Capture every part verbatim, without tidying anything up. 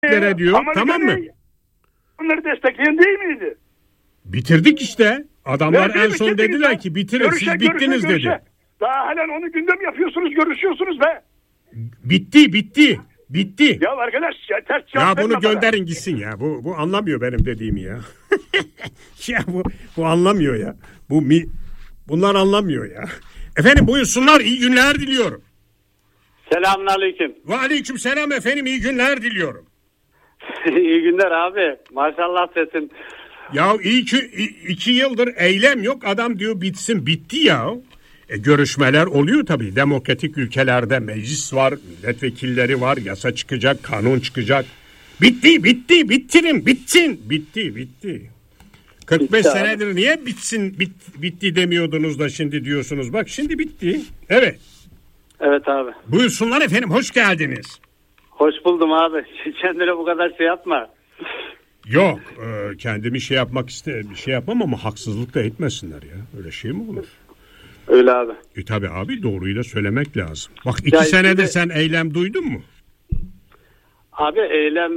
Ee, diyor. Tamam mı? Bunları destekleyen değil miydi? Bitirdik işte. Adamlar Nerede en son dediler lan? ki bitirin Görüşe, siz bittiniz görüşe, görüşe. dedi. Daha halen onu gündem yapıyorsunuz, görüşüyorsunuz be. Bitti bitti. Bitti. Ya arkadaş ya ters Ya bunu gönderin bana. Gitsin ya. Bu bu anlamıyor benim dediğimi ya. ya bu bu anlamıyor ya. Bu mi bunlar anlamıyor ya. Efendim buyursunlar, iyi günler diliyorum. Selamünaleyküm. Ve aleyküm selam efendim, iyi günler diliyorum. İyi günler abi. Maşallah sesin. Ya iki, iki yıldır eylem yok. Adam diyor bitsin. Bitti ya. E, görüşmeler oluyor tabii. Demokratik ülkelerde meclis var, milletvekilleri var, yasa çıkacak, kanun çıkacak. Bitti, bitti, bitirin, bitsin. Bitti, bitti. kırk beş bitti senedir abi. Niye bitsin, bit, bitti demiyordunuz da şimdi diyorsunuz. Bak şimdi bitti. Evet. Evet abi. Buyursunlar efendim, hoş geldiniz. Hoş buldum abi. Kendine bu kadar şey yapma. Yok, e, kendimi şey yapmak iste, şey yapmam ama haksızlık da etmesinler ya. Öyle şey mi olur? Öyle abi. E tabi abi, doğruyu da söylemek lazım. Bak iki ya senedir işte, sen eylem duydun mu? Abi eylem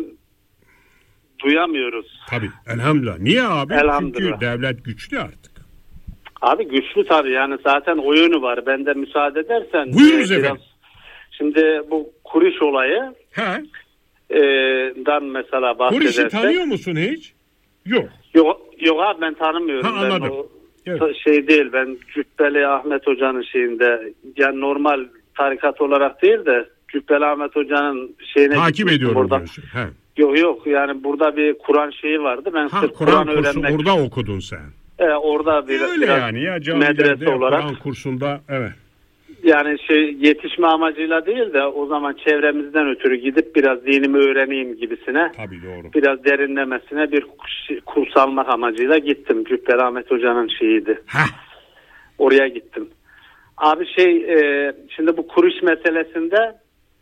duyamıyoruz. Tabi elhamdülillah. Niye abi? Elhamdülillah. Çünkü devlet güçlü artık. Abi güçlü tabi, yani zaten oyunu var. Ben de müsaade edersen. Buyurunuz e, efendim. Şimdi bu Kuriş olayı. He. E, dan mesela bahsedersek. Kuriş'i tanıyor musun hiç? Yok. Yok, yok abi ben tanımıyorum. Ha, anladım. Ben o, evet. Şey değil, ben Cübbeli Ahmet Hoca'nın şeyinde, yani normal tarikat olarak değil de Cübbeli Ahmet Hoca'nın şeyine takip ediyorum burada. diyorsun. He. Yok yok, yani burada bir Kur'an şeyi vardı. Ben ha, sırf Kur'an Kur'an kursu öğrenmek. orada okudun sen. E, orada bir, öyle biraz yani ya, medrese olarak. Kur'an kursunda evet. Yani şey yetişme amacıyla değil de o zaman çevremizden ötürü gidip biraz dinimi öğreneyim gibisine. Tabii doğru. Biraz derinlemesine bir kurs almak amacıyla gittim. Cübbeli Ahmet Hoca'nın şeyiydi. Heh. Oraya gittim. Abi şey e, şimdi bu kuruş meselesinde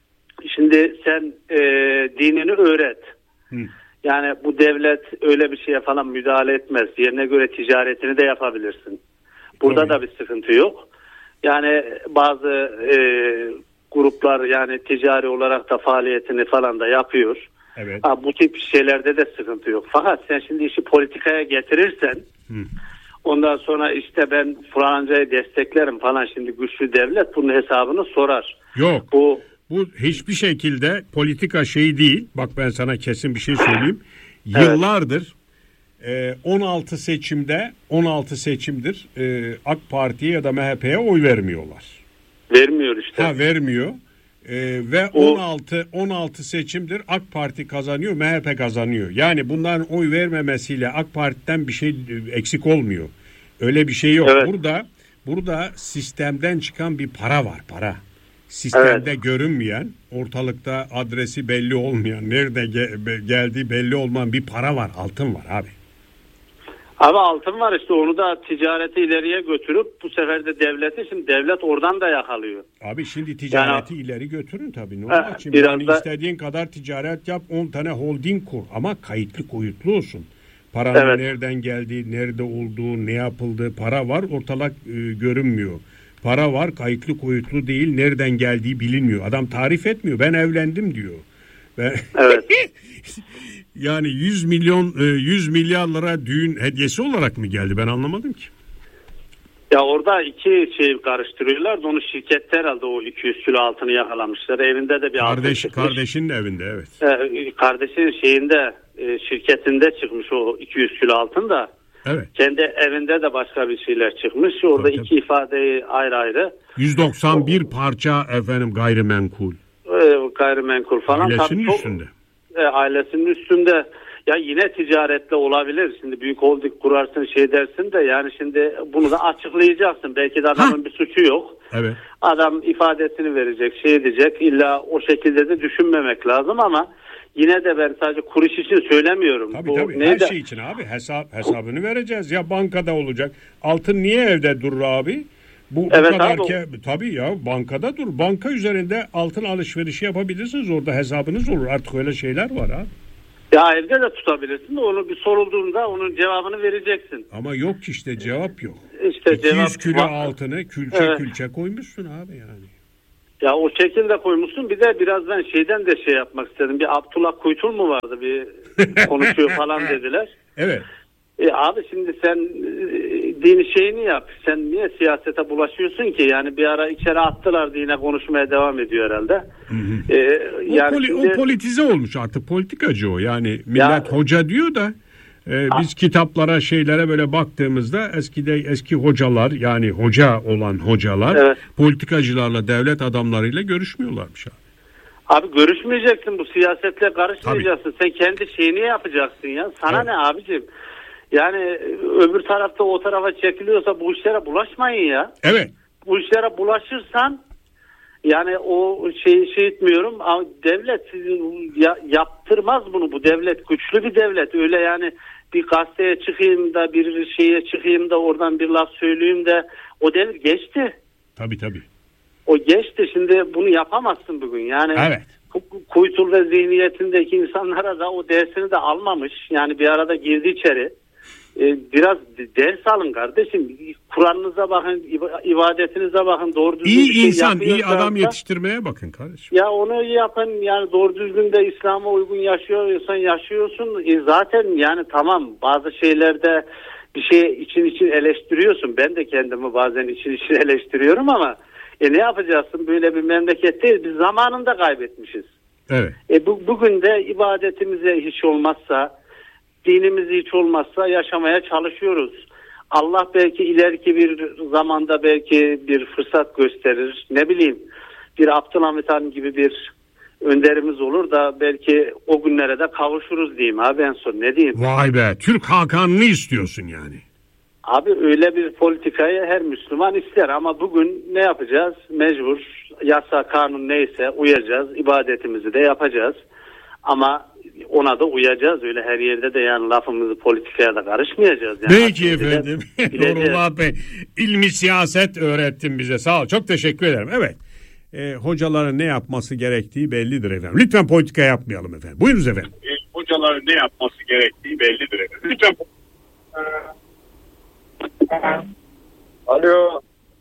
şimdi sen e, dinini öğret. Hı. Yani bu devlet öyle bir şeye falan müdahale etmez. Yerine göre ticaretini de yapabilirsin. Burada Tabii. da bir sıkıntı yok. Yani bazı e, gruplar yani ticari olarak da faaliyetini falan da yapıyor. Evet. Ha, bu tip şeylerde de sıkıntı yok. Fakat sen şimdi işi politikaya getirirsen Hı. ondan sonra işte ben falancayı desteklerim falan, şimdi güçlü devlet bunun hesabını sorar. Yok. Bu bu hiçbir şekilde politika şeyi değil. Bak ben sana kesin bir şey söyleyeyim. Yıllardır evet. on altı seçimde on altı seçimdir AK Parti'ye ya da M H P'ye oy vermiyorlar. Vermiyor işte. Ha vermiyor. Ee, ve o... on altı on altı seçimdir AK Parti kazanıyor, M H P kazanıyor. Yani bunların oy vermemesiyle AK Parti'den bir şey eksik olmuyor. Öyle bir şey yok. Evet. Burada burada sistemden çıkan bir para var, para. Sistemde evet. görünmeyen, ortalıkta adresi belli olmayan, nerede ge- geldiği belli olmayan bir para var, altın var abi. Abi altın var işte, onu da ticareti ileriye götürüp bu sefer de devleti, şimdi devlet oradan da yakalıyor. Abi şimdi ticareti yani, ileri götürün tabii. Ne olacak şimdi? Biraz yani da... istediğin kadar ticaret yap, on tane holding kur ama kayıtlı koyutlu olsun. Paranın evet. nereden geldiği, nerede olduğu, ne yapıldığı, para var, ortalık e, görünmüyor. Para var, kayıtlı koyutlu değil, nereden geldiği bilinmiyor. Adam tarif etmiyor. Ben evlendim diyor. Ben... Evet. Yani yüz milyon yüz milyar lira düğün hediyesi olarak mı geldi? Ben anlamadım ki. Ya orada iki şey karıştırıyorlar. Onu şirkette herhalde o iki yüz kilo altını yakalamışlar. Evinde de bir Kardeş, altın kardeşinin evinde evet. Ee, kardeşinin şeyinde şirketinde çıkmış o iki yüz kilo altın da. Evet. Kendi evinde de başka bir şeyler çıkmış. Orada tabii, iki tabii. ifadeyi ayrı ayrı. yüz doksan bir o, parça efendim gayrimenkul. E, gayrimenkul falan. Ailesinin tabii, üstünde. E, ailesinin üstünde. Ya yine ticaretle olabilir. Şimdi büyük holding kurarsın şey dersin de yani şimdi bunu da açıklayacaksın. Belki de adamın ha. bir suçu yok. Evet. Adam ifadesini verecek, şey diyecek. İlla o şekilde de düşünmemek lazım ama yine de ben sadece kuruş için söylemiyorum. Tabii Bu tabii neydi? Her şey için abi hesap hesabını vereceğiz. Ya bankada olacak. Altın niye evde durur abi? Bu, evet, bu kadar abi. ki tabii ya bankada dur. Banka üzerinde altın alışverişi yapabilirsiniz. Orada hesabınız olur. Artık öyle şeyler var ha. Ya evde de tutabilirsin de onu bir sorulduğunda onun cevabını vereceksin. Ama yok ki işte cevap yok. İşte iki yüz cevap kilo var. altını külçe evet. külçe koymuşsun abi yani. Ya o şekilde koymuşsun. Bir de biraz ben şeyden de şey yapmak istedim. Bir Abdullah Kuytul mu vardı? Bir konuşuyor falan dediler. Evet. E abi şimdi sen e, dini şeyini yap. Sen niye siyasete bulaşıyorsun ki? Yani bir ara içeri attılar, dine konuşmaya devam ediyor herhalde. Hı hı. E, o, yani poli, şimdi, o politize olmuş artık, politikacı o. Yani millet ya, hoca diyor da e, biz kitaplara, şeylere böyle baktığımızda eskide eski hocalar, yani hoca olan hocalar evet. politikacılarla, devlet adamlarıyla görüşmüyorlarmış abi. Abi görüşmeyeceksin, bu siyasetle karışmayacaksın. Tabii. Sen kendi şeyini yapacaksın ya. Sana evet. ne abicim? Yani öbür tarafta o tarafa çekiliyorsa bu işlere bulaşmayın ya. Evet. Bu işlere bulaşırsan yani o şeyi şey etmiyorum ama devlet ya, yaptırmaz bunu. Bu devlet güçlü bir devlet. Öyle yani bir gazeteye çıkayım da bir şeye çıkayım da oradan bir laf söyleyeyim de o devir geçti. Tabii tabii. O geçti. Şimdi bunu yapamazsın bugün. Yani evet. Kuytul ve zihniyetindeki insanlara da o dersini de almamış. Yani bir arada girdi içeri. Ee, biraz ders alın kardeşim. Kur'an'ınıza bakın, ibadetinize bakın. Doğru düzgün İyi bir şey insan, iyi adam da, yetiştirmeye bakın kardeşim. Ya onu yapın. Yani doğru düzgün de İslam'a uygun yaşıyorsan yaşıyorsun. E zaten yani tamam, bazı şeylerde bir şey için için eleştiriyorsun. Ben de kendimi bazen için için eleştiriyorum ama E ne yapacaksın? Böyle bir memleketteyiz. Biz zamanında kaybetmişiz. Evet. E bu, bugün de ibadetimize hiç olmazsa, dinimizi hiç olmazsa yaşamaya çalışıyoruz. Allah belki ileriki bir zamanda belki bir fırsat gösterir. Ne bileyim, bir Abdülhamit Han gibi bir önderimiz olur da belki o günlere de kavuşuruz diyeyim abi, en son ne diyeyim. Vay be, Türk Hakan'ını istiyorsun yani. Abi öyle bir politikayı her Müslüman ister ama bugün ne yapacağız? Mecbur, yasa, kanun neyse uyacağız, ibadetimizi de yapacağız. Ama ona da uyacağız. Öyle her yerde de yani lafımızı politikaya da karışmayacağız. Yani peki efendim. Nurullah Bey, ilmi siyaset öğrettin bize. Sağ ol. Çok teşekkür ederim. Evet. E, hocaların ne yapması gerektiği bellidir efendim. Lütfen politika yapmayalım efendim. Buyurunuz efendim. E, hocaların ne yapması gerektiği bellidir efendim. Lütfen. Alo.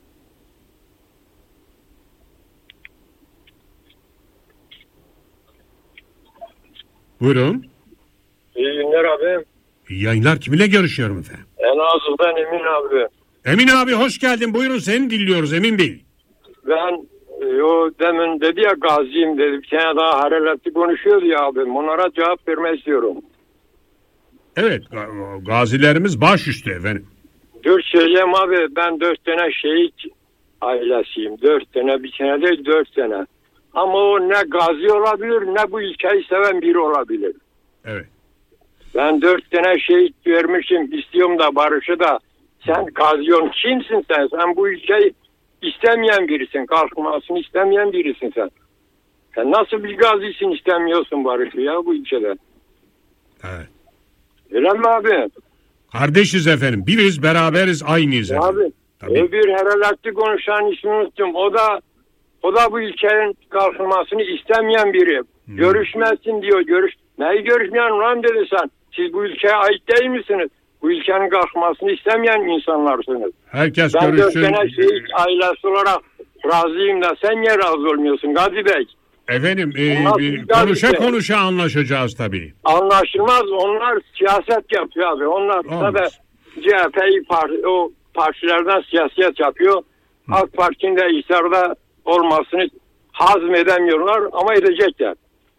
Buyurun. İyi günler abi. İyi yayınlar. Kiminle görüşüyorum efendim? Elazığ'dan Emin abi. Emin abi hoş geldin. Buyurun, seni dinliyoruz Emin Bey. Ben o demin dedi ya gaziyim dedi. Bir tane daha hararetli konuşuyordu ya abim. Onlara cevap vermek istiyorum. Evet, gazilerimiz baş üstü efendim. Dört söyleyeyim abi, ben dört tane şehit ailesiyim. Dört tane, bir tane değil dört tane. Ama o ne gazi olabilir ne bu ülkeyi seven biri olabilir. Evet. Ben dört tane şehit vermişim, istiyorum da barışı da. Sen gaziyon kimsin sen? Sen bu ülkeyi istemeyen birisin. Kalkmasını istemeyen birisin sen. Sen nasıl bir gazisin, istemiyorsun barışı ya bu ülkede? Evet. Öyle mi abi? Kardeşiz efendim. Biriz, beraberiz, aynıyız efendim. Abi, Tabii. bir herhalde konuşan ismini unuttum. O da o da bu ülkenin kalkınmasını istemeyen biri. Hmm. Görüşmezsin diyor. Görüş. Neyi görüşmeyen lan dedi sen? Siz bu ülkeye ait değil misiniz? Bu ülkenin kalkmasını istemeyen insanlarsınız. Herkes ben görüşsün. Ben dört şey ailesi olarak razıyım da sen niye razı olmuyorsun Gazi Bey? Efendim e, bir, konuşa işte. konuşa anlaşacağız tabii. Anlaşılmaz. Onlar siyaset yapıyor abi. Onlar tabii C H P'yi parti, o partilerden siyaset yapıyor. Hı. AK Parti'nin de iktidarda olmasını hazmedemiyorlar ama edecekler.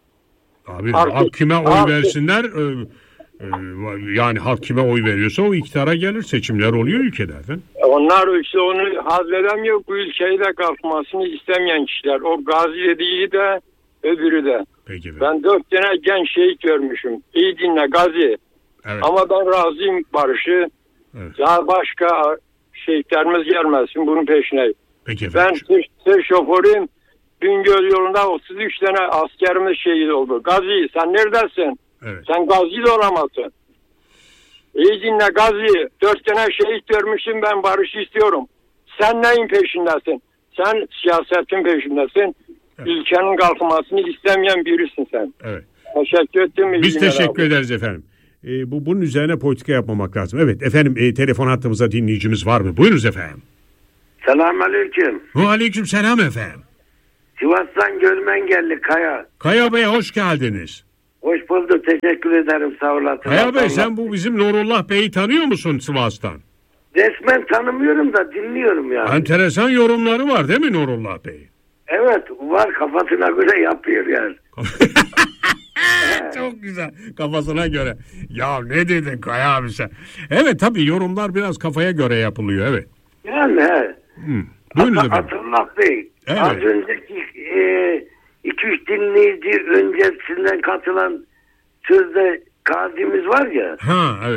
Abi halk kime oy artık, versinler e, e, yani halk kime oy veriyorsa o iktidara gelir, seçimler oluyor ülkede efendim. Onlar işte onu hazmedemiyor, bu ülkeyi de kalkmasını istemeyen kişiler. O Gazi dediği de öbürü de. Peki ben dört tane genç şehit görmüşüm. İyi dinle Gazi. Evet. Ama ben razıyım barışı. Evet. Daha başka şehitlerimiz gelmesin bunun peşine. Peki ben tır, tır şoförüyüm. Bingöl yolunda otuz üç tane askerimiz şehit oldu. Gazi sen neredesin? Evet. Sen Gazi de olamazsın. İyi dinle Gazi. Dört tane şehit görmüşüm, ben barışı istiyorum. Sen neyin peşindesin? Sen siyasetin peşindesin. Evet. Ülkenin kalkınmasını istemeyen birisin sen. Evet. Teşekkür ettim. Biz teşekkür abi. ederiz efendim. Ee, bu bunun üzerine politika yapmamak lazım. Evet efendim, e, telefon hattımızda dinleyicimiz var mı? Buyurunuz efendim. Selamünaleyküm. Aleyküm selam efendim. Sivas'tan Gölmengelli Kaya. Kaya Bey hoş geldiniz. Hoş bulduk. Teşekkür ederim. Sağ olasın. Kaya Bey sen bu bizim Nurullah Bey'i tanıyor musun Sivas'tan? Resmen tanımıyorum da dinliyorum yani. Enteresan yorumları var değil mi Nurullah Bey? Evet var, kafasına göre yapıyor yani. Çok güzel, kafasına göre. Ya ne dedin Kaya abi sen? Evet tabii yorumlar biraz kafaya göre yapılıyor, evet. Yani he. Hmm. Buyurun At- efendim. Atıllah Bey. Evet. Az önceki iki üç dinleyici öncesinden katılan sözde gazimiz var ya. Ha evet.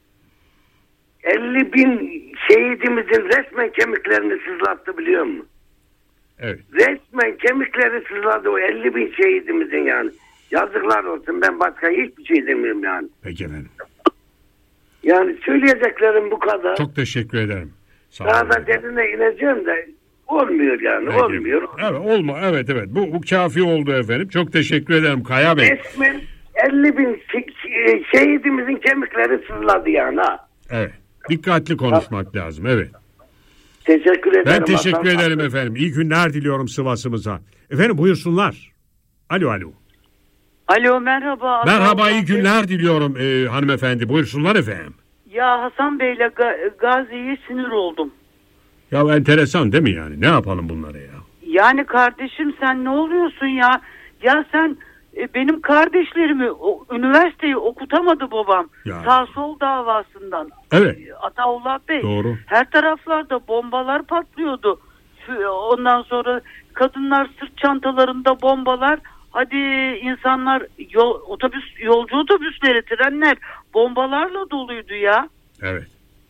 elli bin şehidimizin resmen kemiklerini sızlattı biliyor musun? Evet. Resmen kemikleri sızladı o elli bin şehidimizin yani. Yazıklar olsun, ben başka hiçbir şey demiyorum yani. Peki efendim. Yani söyleyeceklerim bu kadar. Çok teşekkür ederim. Sağ Daha olun. da derine ineceğim de olmuyor yani. Peki. Olmuyor. Evet olma evet evet bu, bu kafi oldu efendim. Çok teşekkür ederim Kaya Bey. Resmen elli bin şe- şehidimizin kemikleri sızladı yani ha. Evet. Dikkatli konuşmak lazım evet. Teşekkür ederim. Ben teşekkür Hasan. ederim efendim. İyi günler diliyorum Sivas'ımıza. Efendim buyursunlar. Alo alo. Alo merhaba. Merhaba Hasan iyi Bey. günler diliyorum e, hanımefendi. Buyursunlar efendim. Ya Hasan Bey'le Ga- Gazi'ye sinir oldum. Ya enteresan değil mi yani? Ne yapalım bunları ya? Yani kardeşim sen ne oluyorsun ya? Ya sen e, benim kardeşlerimi o, üniversiteyi okutamadı babam. Ya. Sağ sol davasından. Evet. Ataullah Bey. Doğru. Her taraflarda bombalar patlıyordu. Ondan sonra kadınlar sırt çantalarında bombalar. Hadi insanlar yol, otobüs yolcu otobüsleri, trenler bombalarla doluydu ya. Evet.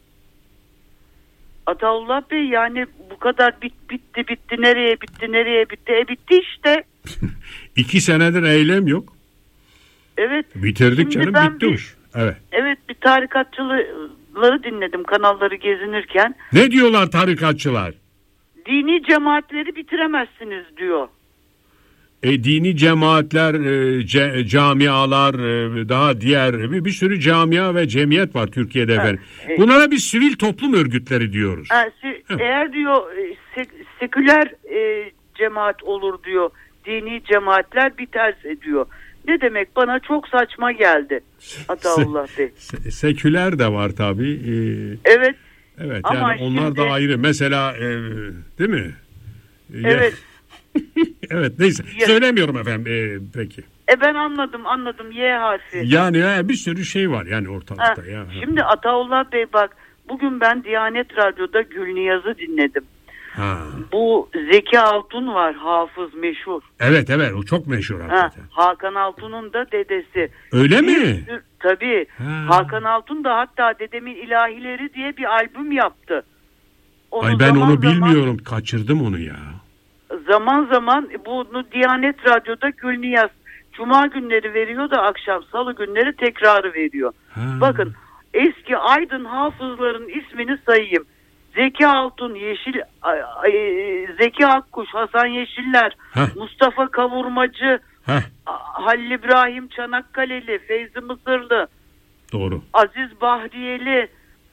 Ataullah Bey yani bu kadar bit, bitti bitti nereye bitti nereye bitti e bitti işte. İki senedir eylem yok. Evet. Bitirdik Şimdi canım ben bitti bir- uş. Evet. Evet bir tarikatçıları dinledim kanalları gezinirken. Ne diyorlar tarikatçılar? Dini cemaatleri bitiremezsiniz diyor. E, dini cemaatler, e, ce- camialar, e, daha diğer bir, bir sürü camia ve cemiyet var Türkiye'de efendim. e- Bunlara biz sivil toplum örgütleri diyoruz. Ha, se- eğer diyor e, sek- seküler e, cemaat olur diyor. Dini cemaatler biterse diyor. Ne demek bana çok saçma geldi Ataullah Bey. Se- seküler de var tabii. E, Evet. evet Ama yani onlar şimdi- da ayrı. Mesela e, değil mi? E, Evet. evet neyse Ya- söylemiyorum efendim e, peki. E ben anladım anladım Y harfi. Yani ya, bir sürü şey var yani Ha, ortalıkta. ya. şimdi Ataullah Bey bak bugün ben Diyanet Radyo'da Gülniyaz'ı dinledim. Ha. Bu Zeki Altun var hafız meşhur. Evet evet o çok meşhur Ha, hakikaten. Hakan Altun'un da dedesi. Öyle Bir mi? sürü- Tabii. Ha. Hakan Altun da hatta Dedemin İlahileri diye bir albüm yaptı. Onu Ay ben zaman onu zaman- bilmiyorum. Kaçırdım onu ya. Zaman zaman bunu Diyanet Radyo'da Gülniyaz Cuma günleri veriyor da akşam Salı günleri tekrarı veriyor. Ha. Bakın eski aydın hafızların ismini sayayım. Zeki Altun, Yeşil, ay- ay- Zeki Akkuş, Hasan Yeşiller, Heh. Mustafa Kavurmacı, Heh, Halil İbrahim Çanakkale'li, Feyzi Mısırlı, doğru. Aziz Bahriyeli,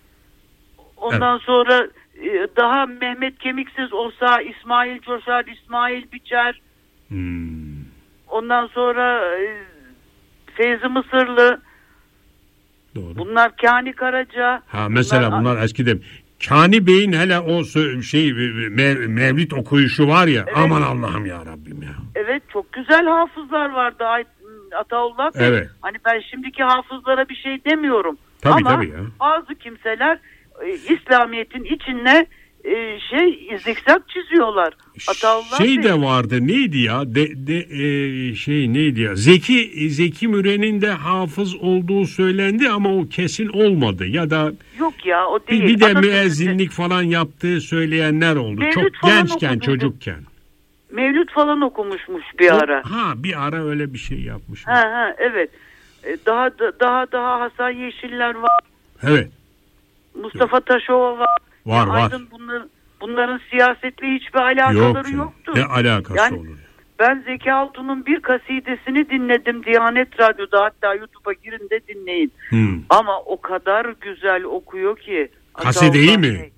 ondan sonra e, daha Mehmet Kemiksiz Osa, İsmail Coşar, İsmail Biçer, Hmm. ondan sonra e, Feyzi Mısırlı, Doğru. bunlar Kani Karaca. Ha mesela bunlar eskiden. Kani Bey'in hele o sö- şey mev- mevlid okuyuşu var ya. Evet. Aman Allah'ım ya Rabbim ya. Evet çok güzel hafızlar vardı Ay- Ataullah Bey. Evet. Hani ben şimdiki hafızlara bir şey demiyorum. Tabii, Ama tabii ya. bazı kimseler e, İslamiyet'in içine e, şey zikzak çiziyorlar. Ataullah Şey Bey. de vardı neydi ya de, de e, şey neydi ya Zeki Zeki Müren'in de hafız olduğu söylendi ama o kesin olmadı ya da Yok ya o bir, değil. bir de Atatürk'ün- müezzinlik falan yaptığı söyleyenler oldu. Mevlüt Çok falan gençken okudu. çocukken. Mevlüt falan okumuşmuş bir ara. Ha bir ara öyle bir şey yapmış. Ha ha evet. E, Daha da- daha daha Hasan Yeşiller var. Evet. Mustafa Taşova var. Var, Ya var. Aydın bunlar, bunların siyasetle hiçbir alakaları Yok canım. yoktu. Ne alakası Yani olur? ben Zeki Altun'un bir kasidesini dinledim Diyanet Radyo'da, hatta YouTube'a girin de dinleyin. Hmm. Ama o kadar güzel okuyor ki. Kasedeyi Ataullah mi? Bey.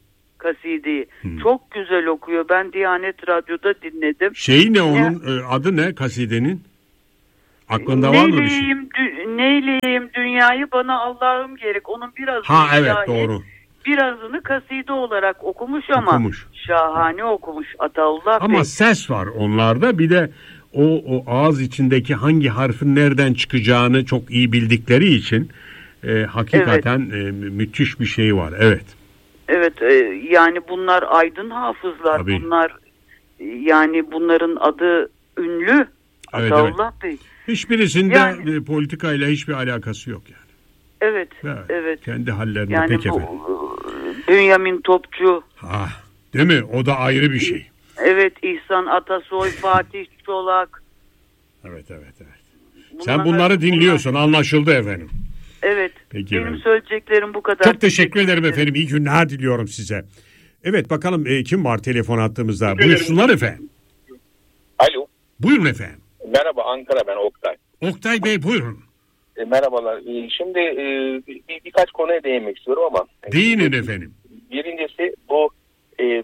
kasideyi. Hmm. Çok güzel okuyor. Ben Diyanet Radyo'da dinledim. Şeyi ne onun e, adı ne kasidenin? Aklında var mı bir şey? Neyleyim, dü- neyleyim dünyayı bana Allah'ım gerek. Onun birazını Ha evet şahit, doğru. birazını kaside olarak okumuş ama Okumuş. şahane okumuş Ataullah Ama Bey. ses var onlarda. Bir de o, o ağız içindeki hangi harfin nereden çıkacağını çok iyi bildikleri için e, hakikaten e, müthiş bir şey var. Evet. Evet e, yani bunlar aydın hafızlar. Tabii. Bunlar e, yani bunların adı ünlü. Evet, Ataullah Bey. Hiçbirisinde Yani- e, politikayla hiçbir alakası yok yani. Evet. Evet. Evet. Kendi hallerinde Yani pek bu efendim. e, Bünyamin Topçu. Ah, değil mi? O da ayrı bir şey. Evet, İhsan Atasoy, Fatih Çolak. Evet evet evet. Bunlar- Sen bunları dinliyorsun, anlaşıldı efendim. Evet. Peki benim efendim. söyleyeceklerim bu kadar. Çok teşekkür ederim efendim. İyi günler diliyorum size. Evet bakalım e, kim var telefon attığımızda? Buyursunlar efendim. Alo. Buyurun efendim. Merhaba Ankara, ben Oktay. Oktay Bey buyurun. E, merhabalar. E, şimdi e, bir, birkaç konuya değinmek istiyorum ama. Değinin efendim. Birincisi bu e,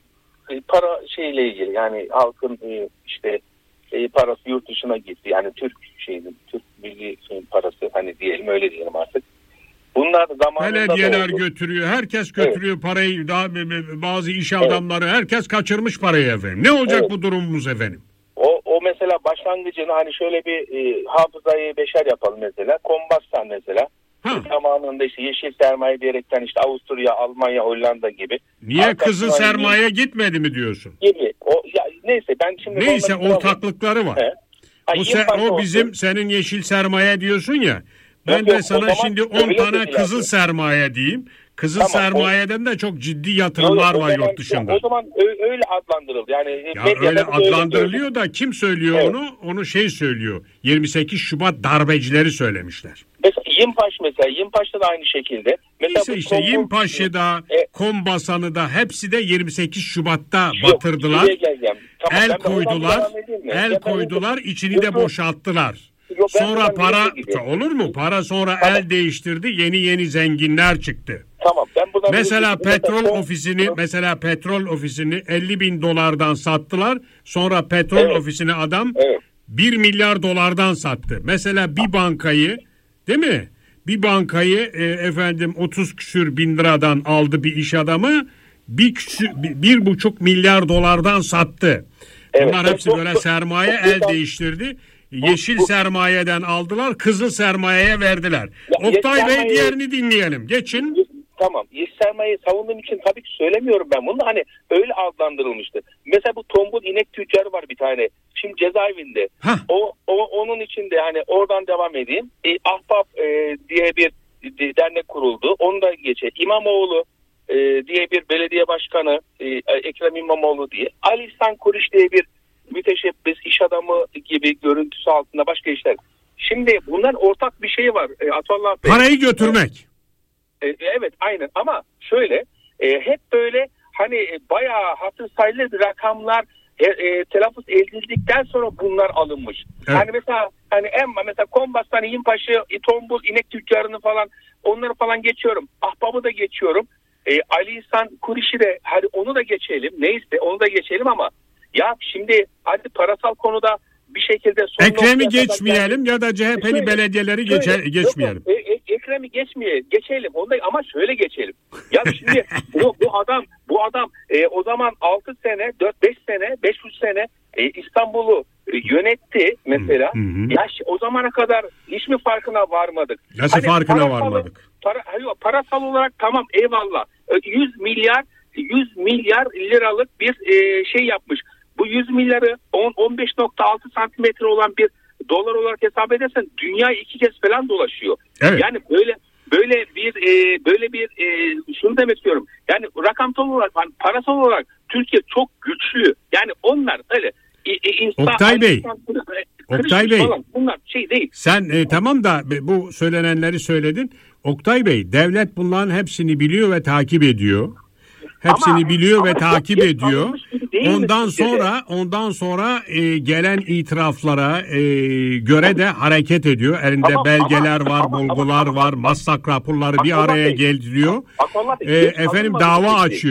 para şeyle ilgili, yani halkın e, işte e, parası yurt dışına gitti. Yani Türk şeyinin, Türk milli şeyin parası, hani diyelim, öyle diyelim artık. Bunlar zamanında Belediyeler da oldu. götürüyor. Herkes götürüyor parayı. Daha bazı iş adamları herkes kaçırmış parayı efendim. Ne olacak Evet. bu durumumuz efendim? O, o mesela başlangıcını hani şöyle bir e, hafızayı beşer yapalım mesela. Kombastan mesela. Ha. Zamanında işte yeşil sermaye diyerekten işte Avusturya, Almanya, Hollanda gibi. Niye Arkasından kızıl sermaye gitmedi mi diyorsun? gibi. O ya neyse ben şimdi Neyse onları- ortaklıkları var. He. Ay, O, ilk se- başta o olsun. bizim senin yeşil sermaye diyorsun ya. Ben Yok, de yok, o sana zaman şimdi on öyle tane dediler. kızıl sermaye diyeyim. Kızıl Tamam, sermayeden de çok ciddi Yok, yatırımlar yok, o var zaman- yurt dışında. O zaman ö- öyle adlandırıldı. Yani Ya medyada öyle da böyle adlandırılıyor da kim söylüyor Evet. onu? Onu şey söylüyor. yirmi sekiz Şubat darbecileri söylemişler. Mesela Yimpaş mesela. Yimpaş'ta da aynı şekilde. Mesela Neyse bu işte Tombul- Yimpaşı'da, E- Kombasan'ı da hepsi de yirmi sekiz Şubat'ta Yok, batırdılar. şuraya geleceğim. Tamam, El ben de oradan koydular. devam edeyim mi? Ya El ben koydular, orada- içini Yok, de yok. boşalttılar. Yok, ben Sonra buradan para nereye gideyim? olur mu? Para sonra Tamam. el değiştirdi. Yeni yeni zenginler çıktı. Tamam, ben buradan Mesela mesela petrol Mesela- ofisini mesela petrol ofisini elli bin dolardan sattılar. Sonra petrol Evet. ofisini adam Evet. bir milyar dolardan sattı. Mesela bir bankayı, değil mi? Bir bankayı e, efendim otuz küsür bin liradan aldı bir iş adamı. Bir, küsür, bir, bir buçuk milyar dolardan sattı. Evet. Bunlar hepsi Bu- böyle bu- sermaye bu- el bu- değiştirdi. Yeşil bu- sermayeden aldılar, kızıl sermayeye verdiler. Ya, Oktay yeşil Bey sermaye- diğerini dinleyelim. Geçin. Tamam. Yeşil sermayeyi savunduğum için tabii ki söylemiyorum ben bunu da, hani öyle adlandırılmıştı. Mesela bu tombul inek tüccarı var bir tane. Şimdi cezaevinde. Hah. O, o onun içinde, hani oradan devam edeyim. E, Ahbap e, diye bir de- dernek kuruldu. Onu da geçe. İmamoğlu e, diye bir belediye başkanı, e, Ekrem İmamoğlu diye. Ali İhsan Kuruş diye bir müteşebbis iş adamı gibi görüntüsü altında başka işler. Şimdi bunların ortak bir şeyi var. E, Atullah Bey. Parayı götürmek. E, evet aynen, ama şöyle e, hep böyle hani e, bayağı hatır sayılır rakamlar e, e, telaffuz edildikten sonra bunlar alınmış. Evet. Hani mesela hani en mesela Kombastan, Yimpaş'ı, Tombul, inek tüccarını falan, onları falan geçiyorum. Ahbabı da geçiyorum. E, Ali İhsan Kuriş'i de, hadi onu da geçelim. Neyse onu da geçelim ama ya şimdi hadi parasal konuda bir şekilde son Ekrem'i noktaya kadar geçmeyelim ya da C H P'li Şöyle, belediyeleri şöyle, geçe, yok, geçmeyelim. yok, e, e, Ekrem'i geçmeye geçelim onda, ama şöyle geçelim. Ya şimdi bu, bu adam bu adam e, o zaman altı sene, dört beş sene, beş üç sene e, İstanbul'u e, yönetti mesela. Hı hı. Ya şi- o zamana kadar hiç mi farkına varmadık? Nasıl farkına parasal- varmadık? Para, hayır, parasal olarak tamam, eyvallah. E, yüz milyar yüz milyar liralık bir e, şey yapmış. Bu yüz milyarı on on beş nokta altı santimetre olan bir dolar olarak hesap edersen dünya iki kez falan dolaşıyor. Evet. Yani böyle böyle bir e, böyle bir e, şunu demek istiyorum. Yani rakamsal olarak, hani parasal olarak Türkiye çok güçlü. Yani onlar öyle e, e, insan, Oktay Bey, insan, Oktay Bey. falan, bunlar şey değil. Sen e, tamam da bu söylenenleri söyledin. Oktay Bey, devlet bunların hepsini biliyor ve takip ediyor. Hepsini Ama- biliyor ama ve çok takip geç ediyor. kalınmış gibi değil mi Ondan Türkiye'de? sonra ondan sonra e, gelen itiraflara e, göre de hareket ediyor. Elinde Ama- belgeler ama- var, ama- bulgular ama- var, maslak raporları bir Abdullah araya Bey, geldiriyor. Abdullah Bey, E, geç efendim kalınmadı dava bir şey. açıyor.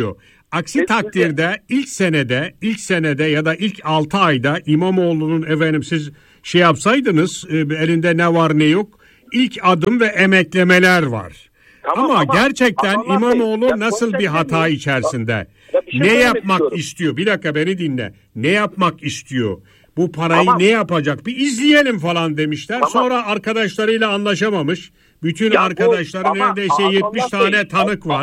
Aksi takdirde ilk senede, ilk senede ya da ilk altı ayda İmamoğlu'nun efendim siz şey yapsaydınız, elinde ne var ne yok, ilk adım ve emeklemeler var. Tamam, ama, ama gerçekten ama İmamoğlu Bey, nasıl bir hata mi? içerisinde? Şey ne yapmak istiyorum. istiyor? Bir dakika beni dinle. Ne yapmak istiyor? Bu parayı tamam. ne yapacak? Bir izleyelim falan demişler. Tamam. Sonra arkadaşlarıyla anlaşamamış. Bütün ya arkadaşları bu, neredeyse ama, yetmiş tane Bey, tanık var.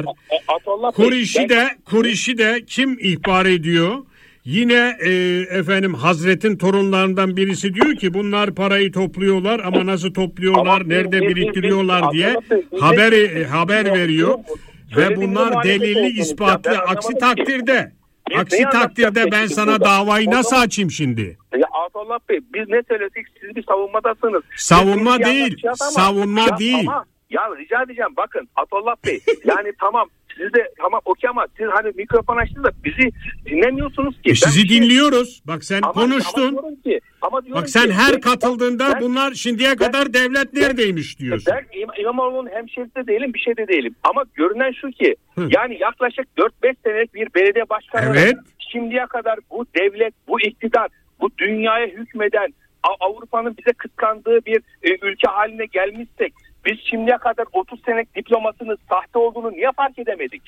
Kurişi de Kurişi de kim ihbar ediyor? Yine e, efendim Hazret'in torunlarından birisi diyor ki bunlar parayı topluyorlar ama nasıl topluyorlar, ama nerede bir, biriktiriyorlar bir, bir, diye bir, haber e, haber veriyor ve bunlar delilli ispatlı. Aksi takdirde aksi takdirde ben sana davayı nasıl açayım şimdi? Ya Atollah Bey biz ne söyledik, siz bir savunmadasınız. Savunma değil, savunma ya, değil. Ama, ya rica edeceğim bakın Atollah Bey yani tamam. Siz de tamam okey ama siz hani mikrofon açtınız da bizi dinlemiyorsunuz ki. E sizi ben dinliyoruz. Şey... Bak sen ama, konuştun. Ama ki, ama Bak sen ki, her ben, katıldığında ben, bunlar şimdiye ben, kadar devlet ben, neredeymiş diyorsun. Ben İm- İmamoğlu'nun hemşerisi de değilim, bir şey de değilim. Ama görünen şu ki Hı. yani yaklaşık dört beş senelik bir belediye başkanı evet. şimdiye kadar bu devlet, bu iktidar, bu dünyaya hükmeden Avrupa'nın bize kıskandığı bir e, ülke haline gelmişsek biz şimdiye kadar otuz senelik diplomasının sahte olduğunu niye fark edemedik?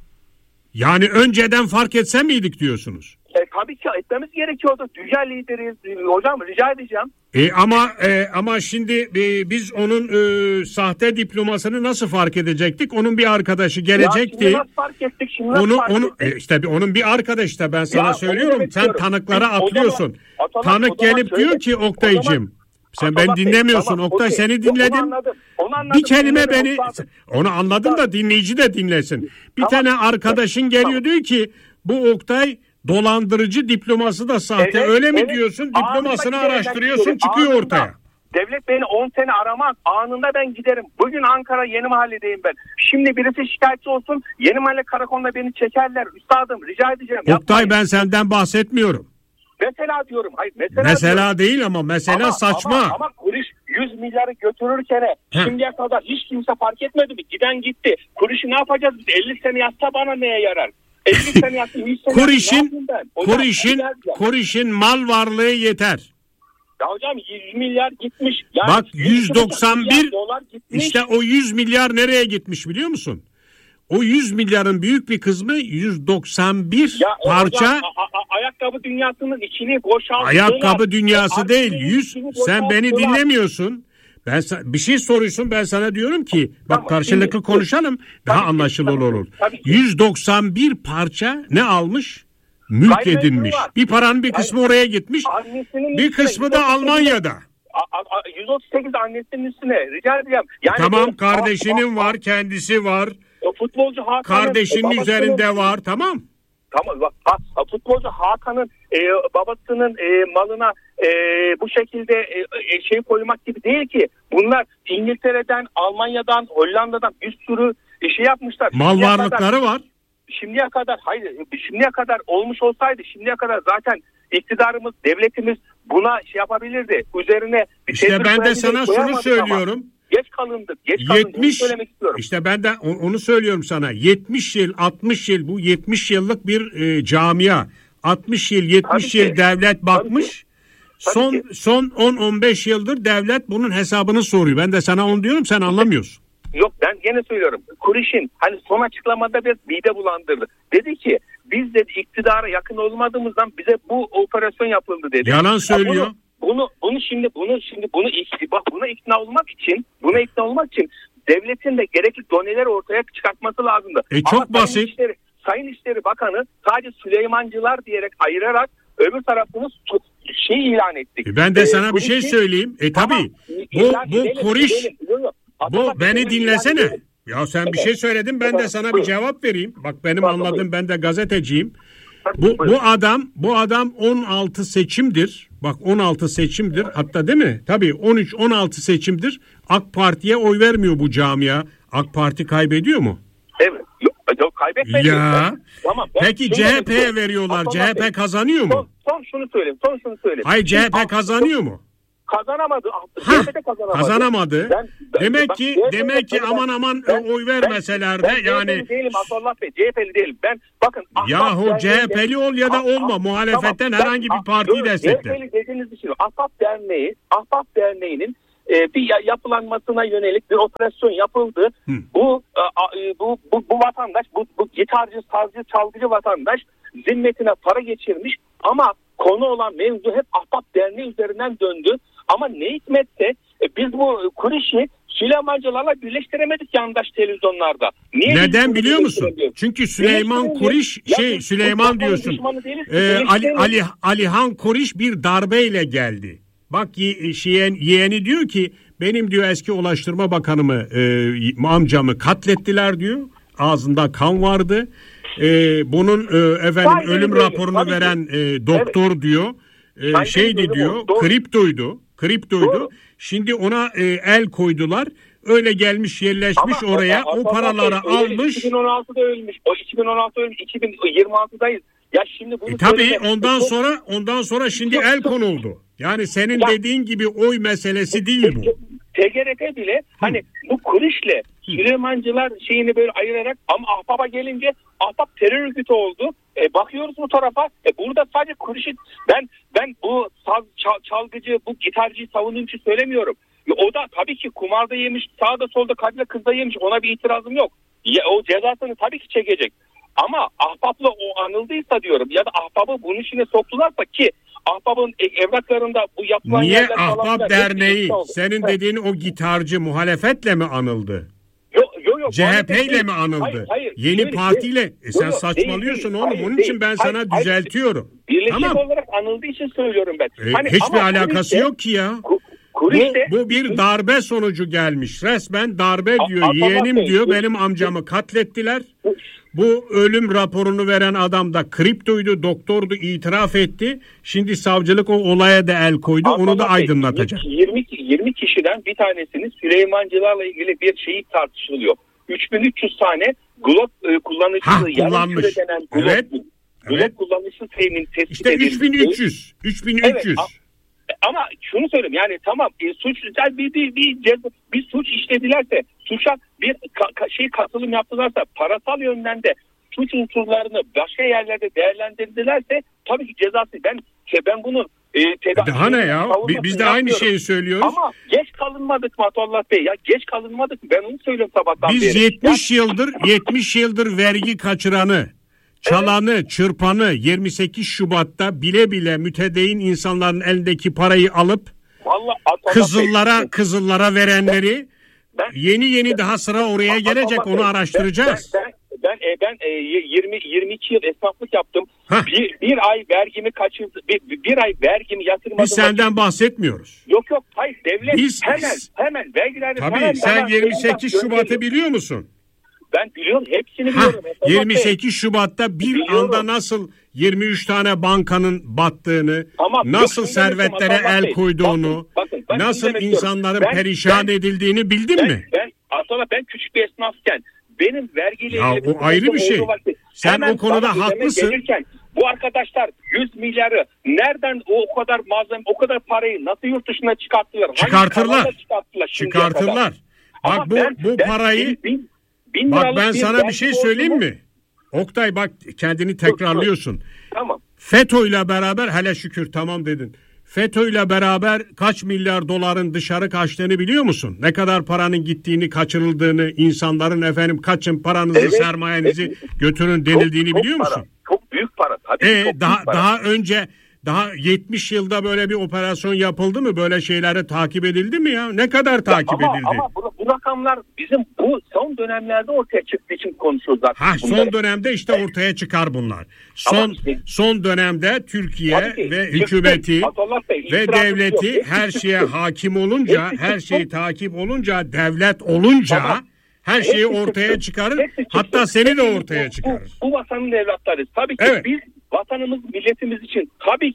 Yani önceden fark etse miydik diyorsunuz? E, tabii ki etmemiz gerekiyordu. Dünya lideriyiz. Hocam rica edeceğim. E, ama e, ama şimdi e, biz onun e, sahte diplomasını nasıl fark edecektik? Onun bir arkadaşı gelecekti. Ya şimdi nasıl fark ettik? Şimdi nasıl onu, fark onu, ettik? E, işte onun bir arkadaşı da ben sana ya, söylüyorum. Sen tanıklara biz, atlıyorsun. O zaman, Tanık o zaman gelip söyle. diyor ki Oktay'cığım. Sen Atollah ben dinlemiyorsun. Tamam, Oktay okay. seni dinledim. Onu anladım, onu anladım. Bir kelime beni onu anladım da dinleyici de dinlesin. Bir tamam. tane arkadaşın geliyor tamam. diyor ki bu Oktay dolandırıcı, diploması da sahte. Evet, Öyle mi evet. diyorsun? Diplomasını anında araştırıyorsun, çıkıyor anında. ortaya. Devlet beni on sene aramaz. Anında ben giderim. Bugün Ankara Yeni Mahalle'deyim ben. Şimdi birisi şikayetçi olsun. Yeni Mahalle karakoluna beni çekerler. Üstadım rica edeceğim. Oktay yapmayın. Ben senden bahsetmiyorum. Mesela diyorum. Hayır, mesela, mesela diyorum. değil ama mesela ama, saçma. Ama, ama kuruş yüz milyarı götürürken Heh. şimdiye kadar hiç kimse fark etmedi mi? Giden gitti. Kuruşu ne yapacağız biz? elli sene yatsa bana neye yarar? elli sene yatsa yüz sene Kuruşun, kuruşun, kuruşun mal varlığı yeter. Ya hocam yüz milyar gitmiş. Yani Bak yüz doksan bir işte o yüz milyar nereye gitmiş biliyor musun? O yüz milyarın büyük bir kısmı yüz doksan bir ya parça. Hocam, a- a- ayakkabı dünyasının içini boşalttılar. Ayakkabı dünyası ya, değil. yüz sen beni dinlemiyorsun. Ben bir şey soruyorsun ben sana diyorum ki bak tamam, karşılıklı şimdi, konuşalım daha tabii, anlaşılır tabii, olur. Tabii. yüz doksan bir parça ne almış? Mülk edinmiş. Bir paranın bir kısmı Hayır. oraya gitmiş. Annesinin bir kısmı da Almanya'da. yüz otuz sekiz annesinin üstüne rica edeceğim. Yani tamam böyle, kardeşinin a, a, var, kendisi var. Futbolcu Hakan'ın kardeşinin üzerinde var, tamam. Tamam bak ha, futbolcu Hakan'ın e, babasının e, malına e, bu şekilde e, şey koymak gibi değil ki. Bunlar İngiltere'den, Almanya'dan, Hollanda'dan bir sürü şey yapmışlar. Mal şimdiye varlıkları kadar, var. Şimdiye kadar hayır, şimdiye kadar olmuş olsaydı şimdiye kadar zaten iktidarımız, devletimiz buna şey yapabilirdi. Üzerine bir İşte ben de sana şunu söylüyorum. Ama. Geç kalındık. Geç kalındık. yetmiş söylemek istiyorum. İşte ben de onu söylüyorum sana. yetmiş yıl, altmış yıl bu yetmiş yıllık bir e, camia. altmış yıl, yetmiş Tabii yıl ki. devlet bakmış. Tabii Tabii son ki. son on on beş yıldır devlet bunun hesabını soruyor. Ben de sana onu diyorum, sen anlamıyorsun. Yok ben gene söylüyorum. Kuriş'in hani son açıklamada bir mide bulandırdı. Dedi ki biz de iktidara yakın olmadığımızdan bize bu operasyon yapıldı dedi. Yalan söylüyor. Ya bunu, Bunu bunu şimdi bunu şimdi bunu bak buna ikna olmak için buna ikna olmak için devletin de gerekli doneleri ortaya çıkartması lazımdı. E çok Ama basit. Sayın İşleri, Sayın İşleri Bakanı sadece Süleymancılar diyerek ayırarak öbür tarafını şey ilan ettik. E ben de ee, sana bir şey için, söyleyeyim. E tabii bu bu Kuriş bu beni dinlesene. Ilan ya sen evet. bir şey söyledin ben de sana bir cevap vereyim. Bak benim anladığım ben de gazeteciyim. Bu bu adam bu adam on altı seçimdir. Bak on altı seçimdir. Hatta değil mi? Tabii on üç on altı seçimdir. AK Parti'ye oy vermiyor bu camia. AK Parti kaybediyor mu? Evet. Yok, yok kaybetmedi. Ya. Tamam. Peki C H P'ye veriyorlar. C H P kazanıyor mu? Son, son şunu söyleyeyim. Son şunu söyleyeyim. Hayır C H P kazanıyor mu? Kazanamadı. Ha, kazanamadı. kazanamadı. Ben, ben, demek bak, ki C H P demek ki aman aman ben, oy vermeseler de yani. Ben C H P'li değilim Abdullah Bey. C H P'li değilim. Ben bakın. Yahu C H P'li ol ya da olma. Muhalefetten tamam, herhangi ben, bir partiyi destekle. C H P'li dediğiniz için Ahbap Derneği, Ahbap Derneği'nin e, bir yapılanmasına yönelik bir operasyon yapıldı. Hı. Bu, e, bu bu bu vatandaş, bu, bu gitarcı, sazcı, çalgıcı vatandaş zimmetine para geçirmiş ama konu olan mevzu hep Ahbap Derneği üzerinden döndü. Ama ne hikmetse e, biz bu Kuriş'i Süleymancılarla birleştiremedik yandaş televizyonlarda. Niye Neden biliyor musun? Çünkü Süleyman Kuriş şey Süleyman diyorsun. E, Ali Ali Alihan Kuriş bir darbeyle geldi. Bak yeğen, yeğeni diyor ki benim diyor eski Ulaştırma Bakanımı e, amcamı katlettiler diyor. Ağzında kan vardı. E, bunun e, efendim Hayır, ölüm öyle. raporunu Tabii veren e, doktor evet. diyor. E, şeydi diyor. Doğru. Kriptoydu. Kriptoydu. Doğru. Şimdi ona e, el koydular. Öyle gelmiş yerleşmiş ama, oraya. Ama, o paraları ama, almış. iki bin on altıda ölmüş. O iki bin on altıda ölmüş. iki bin yirmi altıdayız. Ya şimdi bunu e, tabii ondan çok, sonra ondan sonra şimdi çok, el konuldu. Yani senin ya, dediğin gibi oy meselesi değil bu. T G R T bile hani bu Kuriş'le Süleymancılar şeyini böyle ayırarak ama Ahbap'a gelince Ahbap terör örgütü oldu. E, bakıyoruz bu tarafa. E, burada sadece Kuriş'i ben ben bu saz, çal, çalgıcı, bu gitarcıyı savunuyorum için söylemiyorum. E, o da tabii ki kumarda yemiş, sağda solda kadına kızda yemiş. Ona bir itirazım yok. Ya, o cezasını tabii ki çekecek. Ama Ahbap'la o anıldıysa diyorum ya da Ahbap'ı bunun içine soktularsa ki Ahbap'ın evraklarında bu yapılan Niye Ahbap Derneği senin evet. dediğin o gitarcı muhalefetle mi anıldı? Yok yok yok. C H P ile mi anıldı? Hayır, hayır. Yeni Şöyle, partiyle e, sen yok, saçmalıyorsun değil, oğlum. Hayır, Onun değil. için ben hayır, sana hayır, düzeltiyorum. Birleşik tamam. olarak anıldığı için söylüyorum ben. E, hani, hiçbir alakası Kuriş'te, yok ki ya. Kuriş'te, bu, bu bir darbe sonucu gelmiş. Resmen darbe diyor. A, Yeğenim Bey, diyor benim amcamı katlettiler. Bu ölüm raporunu veren adam da kriptoydu, doktordu, itiraf etti. Şimdi savcılık o olaya da el koydu. Anladım. Onu da aydınlatacak. yirmi, yirmi kişiden bir tanesinin Süleymancılarla ilgili bir şey tartışılıyor. üç bin üç yüz tane Glock e, kullanıcısı. Ha, kullanmış. Denen Glock, evet. Glock evet. kullanıcısı temin tespit işte üç bin üç yüz. üç bin üç yüz. Evet. Ama şunu söyleyeyim yani tamam e, suç bir bir bir, bir, bir suç işledilerse suça bir ka, ka, şey katılım yaptılarsa parasal yönden de suç unsurlarını başka yerlerde değerlendirdilerse tabii ki cezası ben ben bunu e, tedavi daha ne ya biz de aynı şeyi söylüyoruz. Ama geç kalınmadık Matullah Bey ya geç kalınmadık ben onu söylüyorum sabahtan biz beri. Biz yetmiş ya, yıldır yetmiş yıldır vergi kaçıranı çalanı, evet. çırpanı yirmi sekiz Şubat'ta bile bile mütedeyyin insanların elindeki parayı alıp vallahi, kızıllara kızıllara verenleri ben, yeni yeni ben, daha sıra oraya ben, gelecek ben, onu araştıracağız. Ben ben ben, ben e, yirmi yirmi iki yıl esnaflık yaptım. Bir, bir ay vergimi kaçırdı. Bir, bir ay vergimi yatırmadım. Biz senden bahsetmiyoruz. Yok yok hayır devlet Biz, hemen hemen vergileri tabii hemen, sen hemen, yirmi sekiz Şubat'ı biliyor musun? Ben biliyorum hepsini biliyorum. Hah, yirmi sekiz Şubat'ta bir biliyorum. anda nasıl yirmi üç tane bankanın battığını, tamam, nasıl servetlere el koyduğunu, bakın, bakın, nasıl insanların ben, perişan ben, edildiğini bildin ben, mi? Ben aslında ben küçük bir esnafken benim vergiyle ya o ayrı bir şey. Vakti, sen o konuda haklısın. Gelirken, bu arkadaşlar yüz milyarı nereden o, o kadar malzeme, o kadar parayı nasıl yurt dışına çıkarttılar? Çıkartırlar. Çıkartırlar. Çıkartırlar. Bak ama bu ben, bu ben, parayı bin, bin bak ben sana bir şey söyleyeyim mi? Oktay bak kendini tekrarlıyorsun. Tamam. FETÖ'yle beraber hele şükür tamam dedin. FETÖ'yle beraber kaç milyar doların dışarı kaçtığını biliyor musun? Ne kadar paranın gittiğini, kaçırıldığını, insanların efendim kaçın paranızı, evet, sermayenizi evet. götürün denildiğini çok, çok biliyor musun? Para, çok büyük para. Tabii ee, çok daha büyük para. daha önce daha yetmiş yılda böyle bir operasyon yapıldı mı? Böyle şeyleri takip edildi mi ya? Ne kadar takip ya ama, edildi? Ama bu, bu rakamlar bizim bu son dönemlerde ortaya çıktığı için konuşuyoruz zaten. Ha, son dönemde işte evet. ortaya çıkar bunlar. Son işte, son dönemde Türkiye ki, ve hükümeti Bey, ve devleti yok. her şeye hakim olunca, her şeyi takip olunca, devlet olunca tamam. her şeyi ortaya çıkarır. Hatta seni de ortaya çıkarır. Bu, bu vatanın evlatlarıyız. Tabii ki evet. biz vatanımız, milletimiz için tabii ki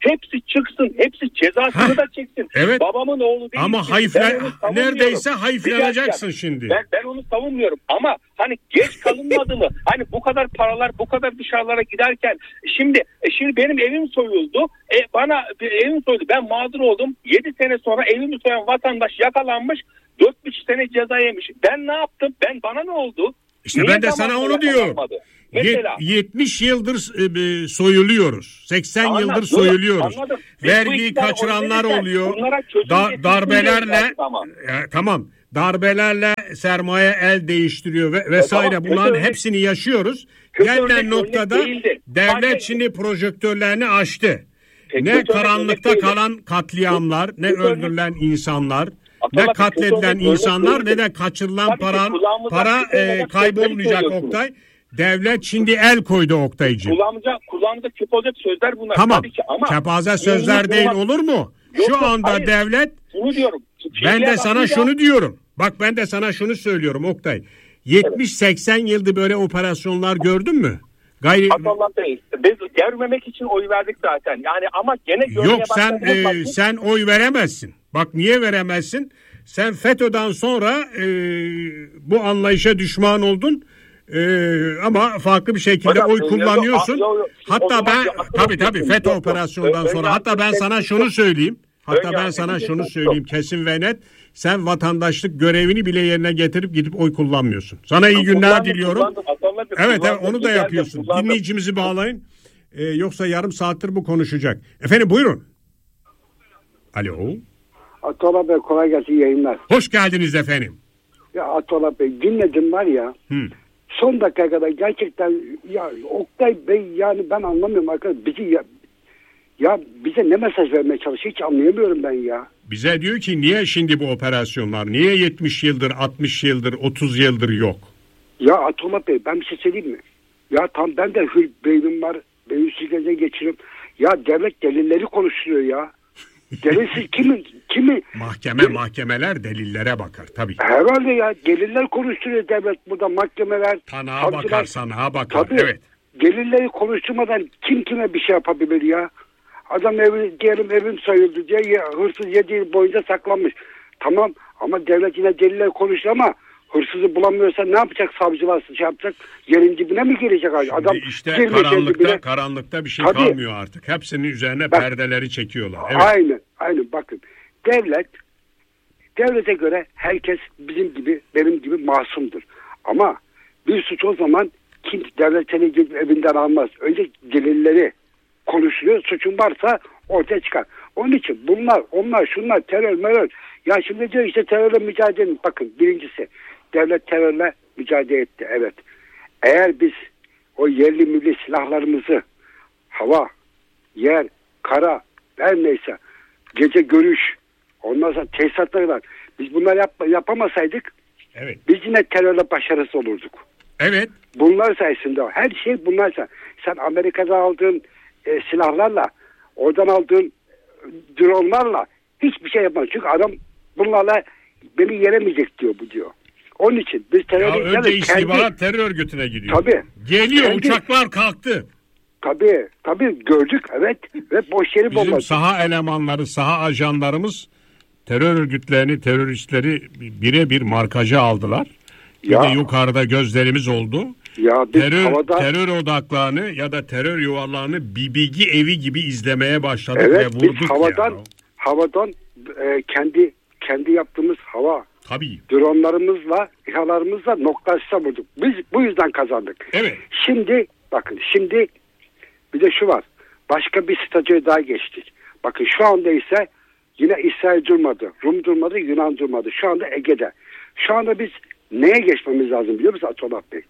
Hepsi çıksın. Hepsi cezasını Heh, da çeksin. evet. Babamın oğlu değil. Ama hayfle, neredeyse hayflanacaksın şimdi. Ben, ben onu savunmuyorum. Ama hani geç kalınmadı mı? Hani bu kadar paralar bu kadar dışarılara giderken şimdi e şimdi benim evim soyuldu. E, bana evim soyuldu. Ben mağdur oldum. yedi sene sonra evimi soyan vatandaş yakalanmış. dört buçuk sene ceza yemiş. Ben ne yaptım? Ben bana ne oldu? İşte Niye ben de sana onu diyorum. Mesela, yetmiş yıldır e, soyuluyoruz. seksen anladım, yıldır soyuluyoruz. Anladım. Vergiyi kaçıranlar oluyor. Da, darbelerle tamam. E, tamam. Darbelerle sermaye el değiştiriyor ve vesaire. Tamam, bunların örnek, hepsini yaşıyoruz. Gelinen noktada devlet Sadece, şimdi projektörlerini açtı. Ne karanlıkta kalan katliamlar, ne öldürülen insanlar, ne katledilen insanlar, ne de kaçırılan para para e, kaybolmayacak Oktay. Devlet şimdi el koydu Oktay'cığım. Kulağımıza, kulağımıza küp olacak sözler bunlar. Tamam. Tabii ki ama kepaze sözler değil olmaz. Olur mu? Yok, Şu anda hayır. devlet bunu diyorum. Ben de sana şunu diyorum. Bak ben de sana şunu söylüyorum Oktay. yetmiş seksen yılda böyle operasyonlar gördün mü? Gayri Allah Bey, biz görmemek için oy verdik zaten. Yani ama gene Yok sen e, sen oy veremezsin. Bak niye veremezsin? Sen FETÖ'den sonra e, bu anlayışa düşman oldun. Ee, ama farklı bir şekilde Hocam, oy kullanıyorsun. Yo, yo, hatta ben tabii tabii FETÖ yok, operasyonundan yok, sonra yok, hatta ben sana şunu söyleyeyim. Hatta ben sana şunu söyleyeyim kesin ve net. Sen vatandaşlık görevini bile yerine getirip gidip oy kullanmıyorsun. Sana iyi günler kullandım, diliyorum. Kullandım, kullandım, evet, evet onu da yapıyorsun. Kullandım. Dinleyicimizi bağlayın. Ee, yoksa yarım saattir bu konuşacak. Efendim buyurun. Alo. Atola Bey kolay gelsin yayınlar. Hoş geldiniz efendim. Ya Atola Bey dinledim var ya. Hı. Son dakika kadar gerçekten ya Oktay Bey yani ben anlamıyorum arkadaşlar bizi ya, ya bize ne mesaj vermeye çalışıyor hiç anlayamıyorum ben ya. Bize diyor ki niye şimdi bu operasyonlar niye yetmiş yıldır altmış yıldır otuz yıldır yok? Ya Atollah Bey ben bir şey söyleyeyim mi? Ya tam ben de hır beynim var beyin süzgece geçiriyorum. Ya devlet delilleri konuşuyor ya. Delilsiz kimi kimi mahkeme delil... mahkemeler delillere bakar tabii. Herhalde ya deliller konuşturuyor devlet burada mahkemeler. Tanığa savcılar... bakar sanağa bakar tabii, evet. Delilleri konuşturmadan kim kime bir şey yapabilir ya? Adam evi, diyelim evim sayıldı diye ya, hırsız yedi yıl boyunca saklanmış. Tamam ama devlet yine deliller konuşuyor ama hırsızı bulamıyorsa ne yapacak savcılar şey yapacak? Yerin dibine mi girecek? Şimdi adam işte karanlıkta, karanlıkta bir şey tabii, kalmıyor artık. Hepsinin üzerine bak, perdeleri çekiyorlar. Evet. Aynen, aynen bakın. Devlet, devlete göre herkes bizim gibi, benim gibi masumdur. Ama bir suç o zaman kim devlet seni gidip evinden almaz. Önce delilleri konuşuluyor. Suçun varsa ortaya çıkar. Onun için bunlar, onlar, şunlar, terör, merör. Ya şimdi diyor işte terörle mücadele. Bakın birincisi devlet terörle mücadele etti. Evet. Eğer biz o yerli milli silahlarımızı hava, yer, kara, her neyse gece görüş, ondan sonra tesisatları var. Biz bunları yap, yapamasaydık evet, biz yine terörle başarısız olurduk. Evet. Bunlar sayesinde her şey bunlar sayesinde. Sen Amerika'da aldığın e, silahlarla, oradan aldığın dronlarla hiçbir şey yapmaz. Çünkü adam bunlarla beni yeremeyecek diyor bu diyor. Onun için biz terör ya önce istihbarat kendi... terör örgütüne gidiyor. Tabii. Geliyor kendi... uçaklar kalktı. Tabii tabii gördük evet ve boş yeri bomba. Bizim bomba. saha elemanları, saha ajanlarımız terör örgütlerini, teröristleri birebir markaja aldılar. Ya. Bir de yukarıda gözlerimiz oldu. Ya biz terör, havada... terör odaklarını ya da terör yuvarlarını bir bilgi evi gibi izlemeye başladık evet, ve vurduk biz havadan, ya. Havadan e, kendi kendi yaptığımız hava tabii, dronlarımızla, İHA'larımızla nokta atışa vurduk. Biz bu yüzden kazandık. Evet. Şimdi bakın şimdi bir de şu var. Başka bir statüye daha geçtik. Bakın şu anda ise yine İsrail durmadı. Rum durmadı, Yunan durmadı. Şu anda Ege'de. Şu anda biz neye geçmemiz lazım biliyor musun Atollah Bey?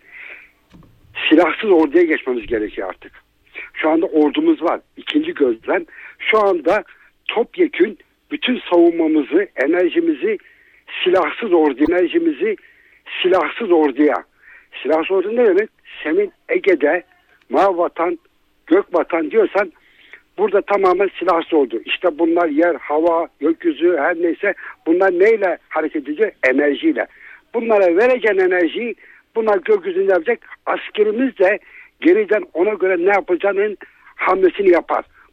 Silahsız orduya geçmemiz gerekiyor artık. Şu anda ordumuz var. İkinci gözlem. Şu anda topyekün bütün savunmamızı, enerjimizi silahsız ordu, enerjimizi silahsız orduya. Silahsız ordu ne demek? Senin Ege'de mavi vatan, gök vatan diyorsan burada tamamen silahsız ordu. İşte bunlar yer, hava, gökyüzü her neyse bunlar neyle hareket edecek? Enerjiyle. Bunlara vereceğin enerjiyi bunlar gökyüzünde yapacak. Askerimiz de geriden ona göre ne yapacağının hamlesini yapar.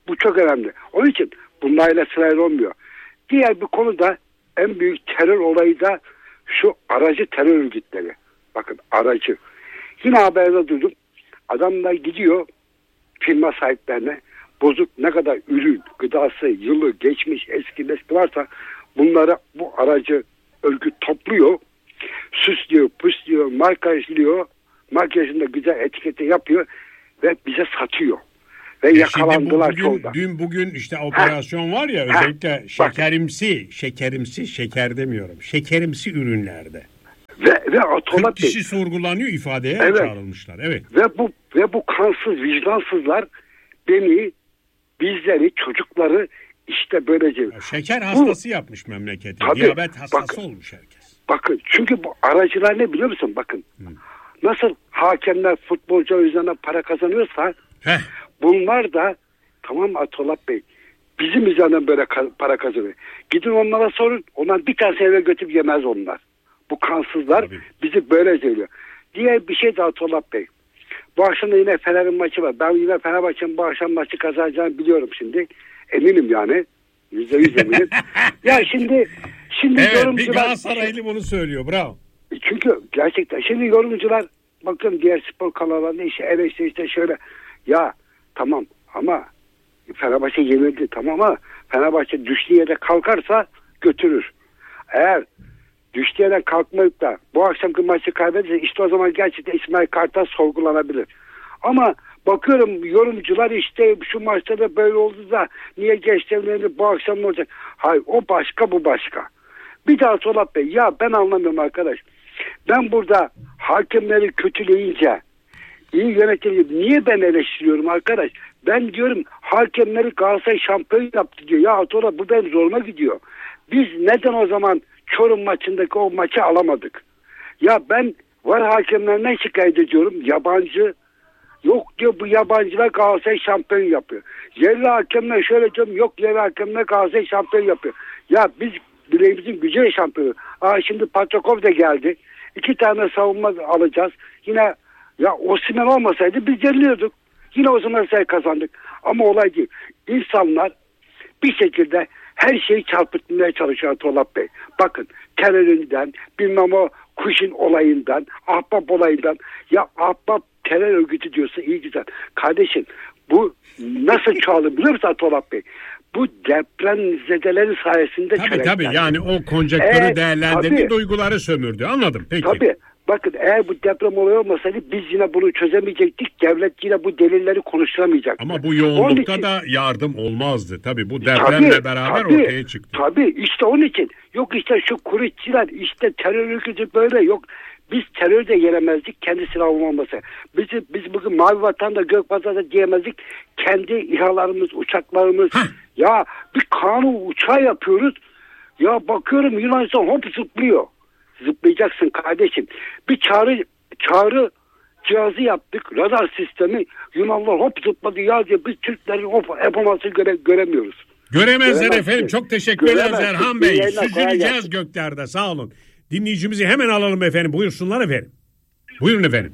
Bu çok önemli. Onun için bunlarla sırayla olmuyor. Diğer bir konu da en büyük terör olayı da şu aracı terör örgütleri. Bakın aracı. Yine haberde duydum. Adamlar gidiyor firma sahiplerine bozuk ne kadar ürün, gıdası, yılı, geçmiş, eski neski varsa bunları bu aracı örgüt topluyor. Süslüyor, püslüyor, markajlıyor. Makyajında güzel etiketi yapıyor ve bize satıyor. Ve e yakalandılar bugün, çoğunda. Dün bugün işte operasyon ha. var ya özellikle ha. şekerimsi, şekerimsi, şeker demiyorum. Şekerimsi ürünlerde. Ve ve Atola kişi Bey, sorgulanıyor, ifadeye evet. çağrılmışlar. Evet. Ve bu ve bu kansız, vicdansızlar beni, bizleri, çocukları işte böylece. Ya şeker hastası bu, yapmış memleketi. Tabii, diyabet hastası bakın, olmuş herkes. Bakın çünkü bu aracılar ne biliyor musun? Bakın. Hı. Nasıl hakemler futbolcu üzerine para kazanıyorsa Heh. bunlar da tamam Atola Bey bizim üzerinden böyle para kazanıyor. Gidin onlara sorun. Onlar bir tane eve götürüp yemez onlar. Bu kansızlar Tabii. bizi böyle söylüyor. Diğer bir şey daha Tolap Bey. Bu akşam da yine Fener'in maçı var. Ben yine Fenerbahçe'nin bu akşam maçı kazanacağını biliyorum şimdi. Eminim yani. Yüzde yüz eminim. ya şimdi şimdi evet, yorumcular... bir Galatasaraylı bunu söylüyor. Bravo. Çünkü gerçekten şimdi yorumcular bakın diğer spor kanallarında işte evet işte, işte şöyle ya tamam ama Fenerbahçe yenildi tamam ama Fenerbahçe düştüğü yere kalkarsa götürür. Eğer düştüğü yerden kalkmayıp da bu akşamki maçı kaybederse işte o zaman gerçekten İsmail Kartal sorgulanabilir. Ama bakıyorum yorumcular işte şu maçta da böyle oldu da niye geçtiğinde bu akşam ne olacak? Hayır o başka bu başka. Bir daha Solat Bey ya ben anlamıyorum arkadaş. Ben burada hakemleri kötüleyince iyi yönetici niye ben eleştiriyorum arkadaş? Ben diyorum hakemleri Galatasaray şampiyon yaptı diyor. Ya Solat bu benim zoruma gidiyor. Biz neden o zaman Çorum maçındaki o maçı alamadık? Ya ben var hakemlerine şikayet ediyorum. Yabancı yok diyor bu yabancılar Galatasaray şampiyon yapıyor. Yerli hakemler şöyle diyorum yok yerli hakemler Galatasaray şampiyon yapıyor. Ya biz bileğimizin gücüyle şampiyon. Aa şimdi Patrokov da geldi. İki tane savunma alacağız. Yine ya Osimhen olmasaydı biz yeniliyorduk. Yine o zaman say kazandık. Ama olay değil. İnsanlar bir şekilde her şeyi çarpıtmaya çalışıyor Tolap Bey. Bakın teröründen, bilmem o Kuşin olayından, Ahbap olayından. Ya Ahbap terör örgütü diyorsa iyi güzel. Kardeşim bu nasıl çoğalır biliyor musun Tolap Bey? Bu depremzedelerin sayesinde tabii tabii yani o konjektörü ee, değerlendirdi, tabii, duyguları sömürdü. Anladım peki. Tabii. Bakın eğer bu deprem olayı olmasaydı biz yine bunu çözemeyecektik. Devlet yine bu delilleri konuşturamayacaktı. Ama bu yoğunlukta için, da yardım olmazdı. Tabii bu depremle tabii, beraber tabii, ortaya çıktı. Tabii işte onun için. Yok işte şu kurucular işte terör örgütü böyle yok. Biz terörü de yenemezdik kendi silahım olmasa. Biz, biz bugün Mavi Vatan'da Gökpazar'da diyemezdik. Kendi İHA'larımız, uçaklarımız. Heh. Ya bir kanun uçağı yapıyoruz. Ya bakıyorum Yunanistan hop zıplıyor. Zıplayacaksın kardeşim. Bir çağrı çağrı cihazı yaptık. Radar sistemi. Yunanlar hop zıpladı ya diye biz Türklerin hop yapamasını göre, göremiyoruz. Göremezler Göremezsin. Efendim. Çok teşekkür ederiz Erhan Bey. Süzüleceğiz göklerde. Sağ olun. Dinleyicimizi hemen alalım efendim. Buyursunlar efendim. Buyurun efendim.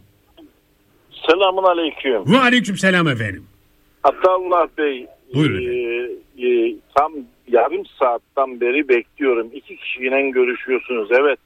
Selamun aleyküm. Ve aleyküm selam efendim. Abdullah Bey. Buyurun e, e, tam yarım saatten beri bekliyorum. İki kişiyle görüşüyorsunuz. Evet.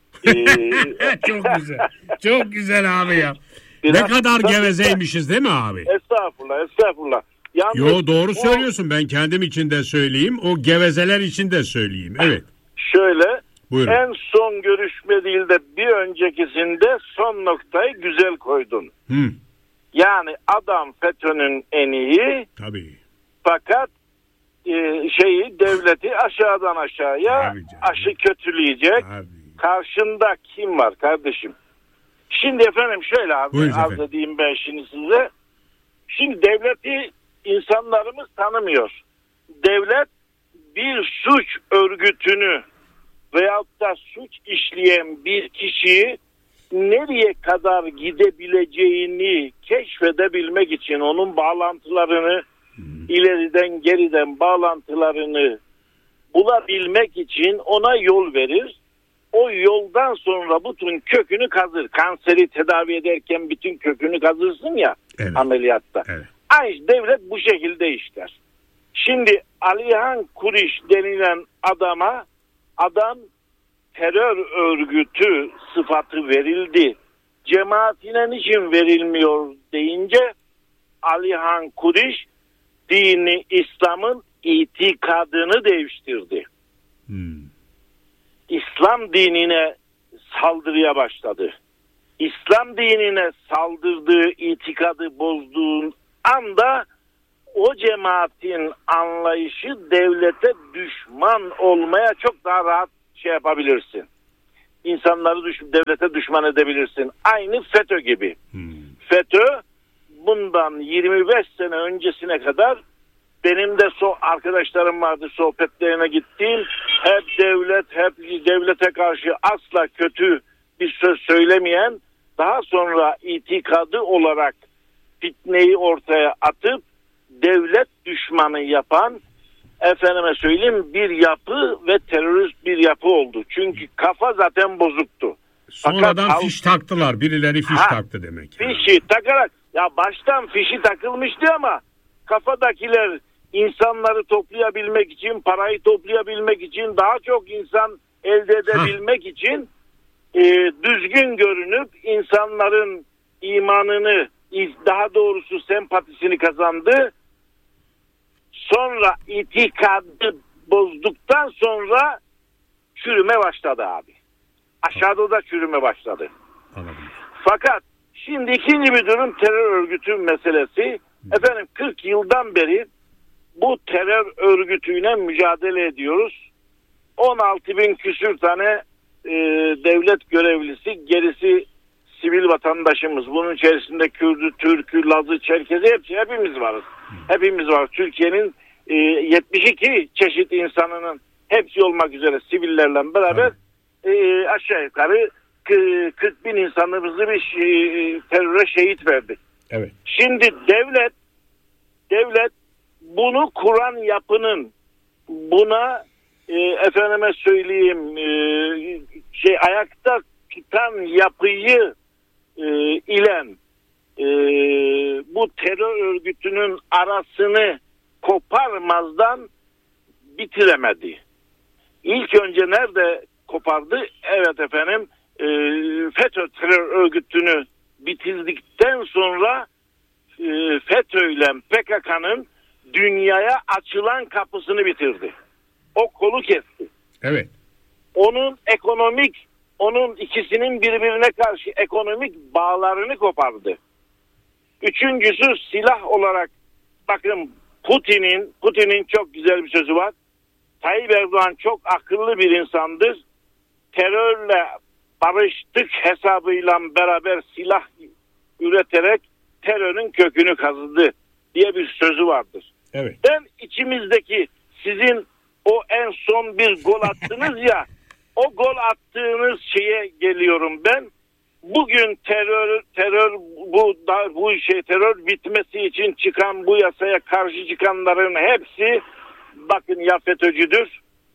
Çok güzel. Çok güzel abi ya. Biraz, ne kadar gevezeymişiz değil mi abi? Estağfurullah, estağfurullah. Yalnız, Yo doğru o, söylüyorsun. Ben kendim için de söyleyeyim. O gevezeler için de söyleyeyim. Evet. Şöyle. Buyurun. En son görüşme değil de bir öncekisinde son noktayı güzel koydun. Hmm. Yani adam FETÖ'nün en iyi. Tabii. Fakat e, şeyi devleti aşağıdan aşağıya aşı kötüleyecek. Abi. Karşında kim var kardeşim? Şimdi efendim şöyle abi az edeyim ben şimdi size. Şimdi devleti insanlarımız tanımıyor. Devlet bir suç örgütünü veyahut da suç işleyen bir kişiyi nereye kadar gidebileceğini keşfedebilmek için onun bağlantılarını hmm. ileriden geriden bağlantılarını bulabilmek için ona yol verir. O yoldan sonra bütün kökünü kazır. Kanseri tedavi ederken bütün kökünü kazırsın ya evet. ameliyatta. Evet. Aynı devlet bu şekilde işler. Şimdi Alihan Kuriş denilen adama adam terör örgütü sıfatı verildi. Cemaatine niçin verilmiyor deyince Alihan Kuriş dini İslam'ın itikadını değiştirdi. Hmm. İslam dinine saldırıya başladı. İslam dinine saldırdığı, itikadı bozduğun anda o cemaatin anlayışı devlete düşman olmaya çok daha rahat şey yapabilirsin. İnsanları düş, devlete düşman edebilirsin. Aynı FETÖ gibi. Hmm. FETÖ bundan yirmi beş sene öncesine kadar benim de so arkadaşlarım vardı, sohbetlerine gittiğim, hep devlet, hep devlete karşı asla kötü bir söz söylemeyen, daha sonra itikadı olarak fitneyi ortaya atıp devlet düşmanı yapan, efendime söyleyeyim, bir yapı ve terörist bir yapı oldu. Çünkü kafa zaten bozuktu. Sonradan Fakat, fiş taktılar. Birileri fiş ha, taktı demek. Fişi yani. takarak, ya baştan fişi takılmıştı ama kafadakiler insanları toplayabilmek için, parayı toplayabilmek için, daha çok insan elde edebilmek ha. için e, düzgün görünüp insanların imanını, daha doğrusu sempatisini kazandı. Sonra itikadı bozduktan sonra çürüme başladı abi. Aşağıda da çürüme başladı. Anladım. Fakat şimdi ikinci bir durum terör örgütü meselesi. Efendim kırk yıldan beri bu terör örgütüyle mücadele ediyoruz. on altı bin küsür tane e, devlet görevlisi, gerisi sivil vatandaşımız. Bunun içerisinde Kürdü, Türk'ü, Laz'ı, Çerkez'i hepsi, hepimiz varız. Hepimiz var. Türkiye'nin e, yetmiş iki çeşit insanının hepsi olmak üzere sivillerle beraber e, aşağı yukarı kırk bin insanımızı bir şey, teröre şehit verdik. Evet. Şimdi devlet devlet bunu kuran yapının, buna e, efendime söyleyeyim e, şey ayakta tutan yapıyı e, ilen e, bu terör örgütünün arasını koparmazdan bitiremedi. İlk önce nerede kopardı? Evet efendim, e, FETÖ terör örgütünü bitirdikten sonra e, FETÖ ile P K K'nın dünyaya açılan kapısını bitirdi. O kolu kesti. Evet. Onun ekonomik, onun ikisinin birbirine karşı ekonomik bağlarını kopardı. Üçüncüsü silah olarak, bakın Putin'in Putin'in çok güzel bir sözü var. Tayyip Erdoğan çok akıllı bir insandır. Terörle barıştık hesabıyla beraber silah üreterek terörün kökünü kazıdı diye bir sözü vardır. Evet. Ben içimizdeki sizin o en son bir gol attınız ya, o gol attığınız şeye geliyorum ben. Bugün terör terör bu bu şey terör bitmesi için çıkan, bu yasaya karşı çıkanların hepsi bakın ya FETÖ'cüdür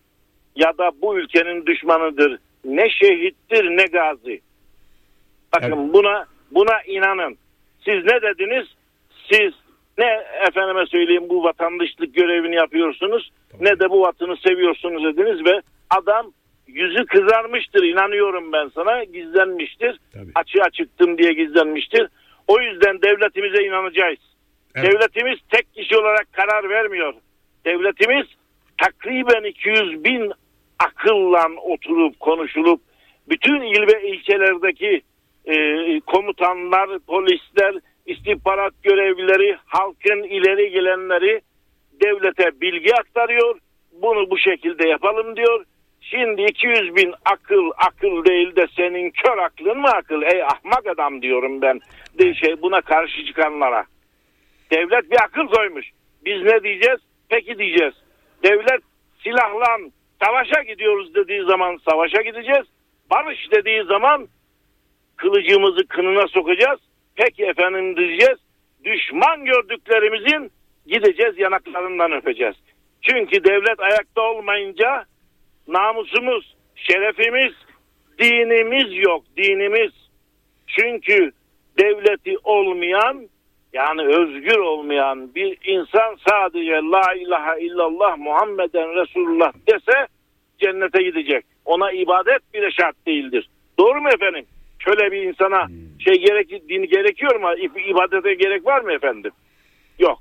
ya da bu ülkenin düşmanıdır. Ne şehittir ne gazi. Bakın evet. buna buna inanın. Siz ne dediniz? Siz ne efendime söyleyeyim bu vatandaşlık görevini yapıyorsunuz, tamam. ne de bu vatanı seviyorsunuz dediniz ve adam yüzü kızarmıştır, inanıyorum ben sana, gizlenmiştir. Tabii. Açığa çıktım diye gizlenmiştir. O yüzden devletimize inanacağız. Evet. Devletimiz tek kişi olarak karar vermiyor. Devletimiz takriben iki yüz bin akılla oturup konuşulup bütün il ve ilçelerdeki e, komutanlar, polisler, istihbarat görevlileri, halkın ileri gelenleri devlete bilgi aktarıyor. Bunu bu şekilde yapalım diyor. Şimdi iki yüz bin akıl akıl değil de senin kör aklın mı akıl? Ey ahmak adam diyorum ben de şey buna karşı çıkanlara. Devlet bir akıl koymuş. Biz ne diyeceğiz? Peki diyeceğiz. Devlet silahla savaşa gidiyoruz dediği zaman savaşa gideceğiz. Barış dediği zaman kılıcımızı kınına sokacağız. Peki efendim diyeceğiz. Düşman gördüklerimizin gideceğiz yanaklarından öpeceğiz. Çünkü devlet ayakta olmayınca namusumuz, şerefimiz, dinimiz yok. Dinimiz. Çünkü devleti olmayan yani özgür olmayan bir insan sadece la ilahe illallah Muhammeden Resulullah dese cennete gidecek. Ona ibadet bile şart değildir. Doğru mu efendim? Şöyle bir insana şey gerek, din gerekiyor mu? İbadete gerek var mı efendim? Yok.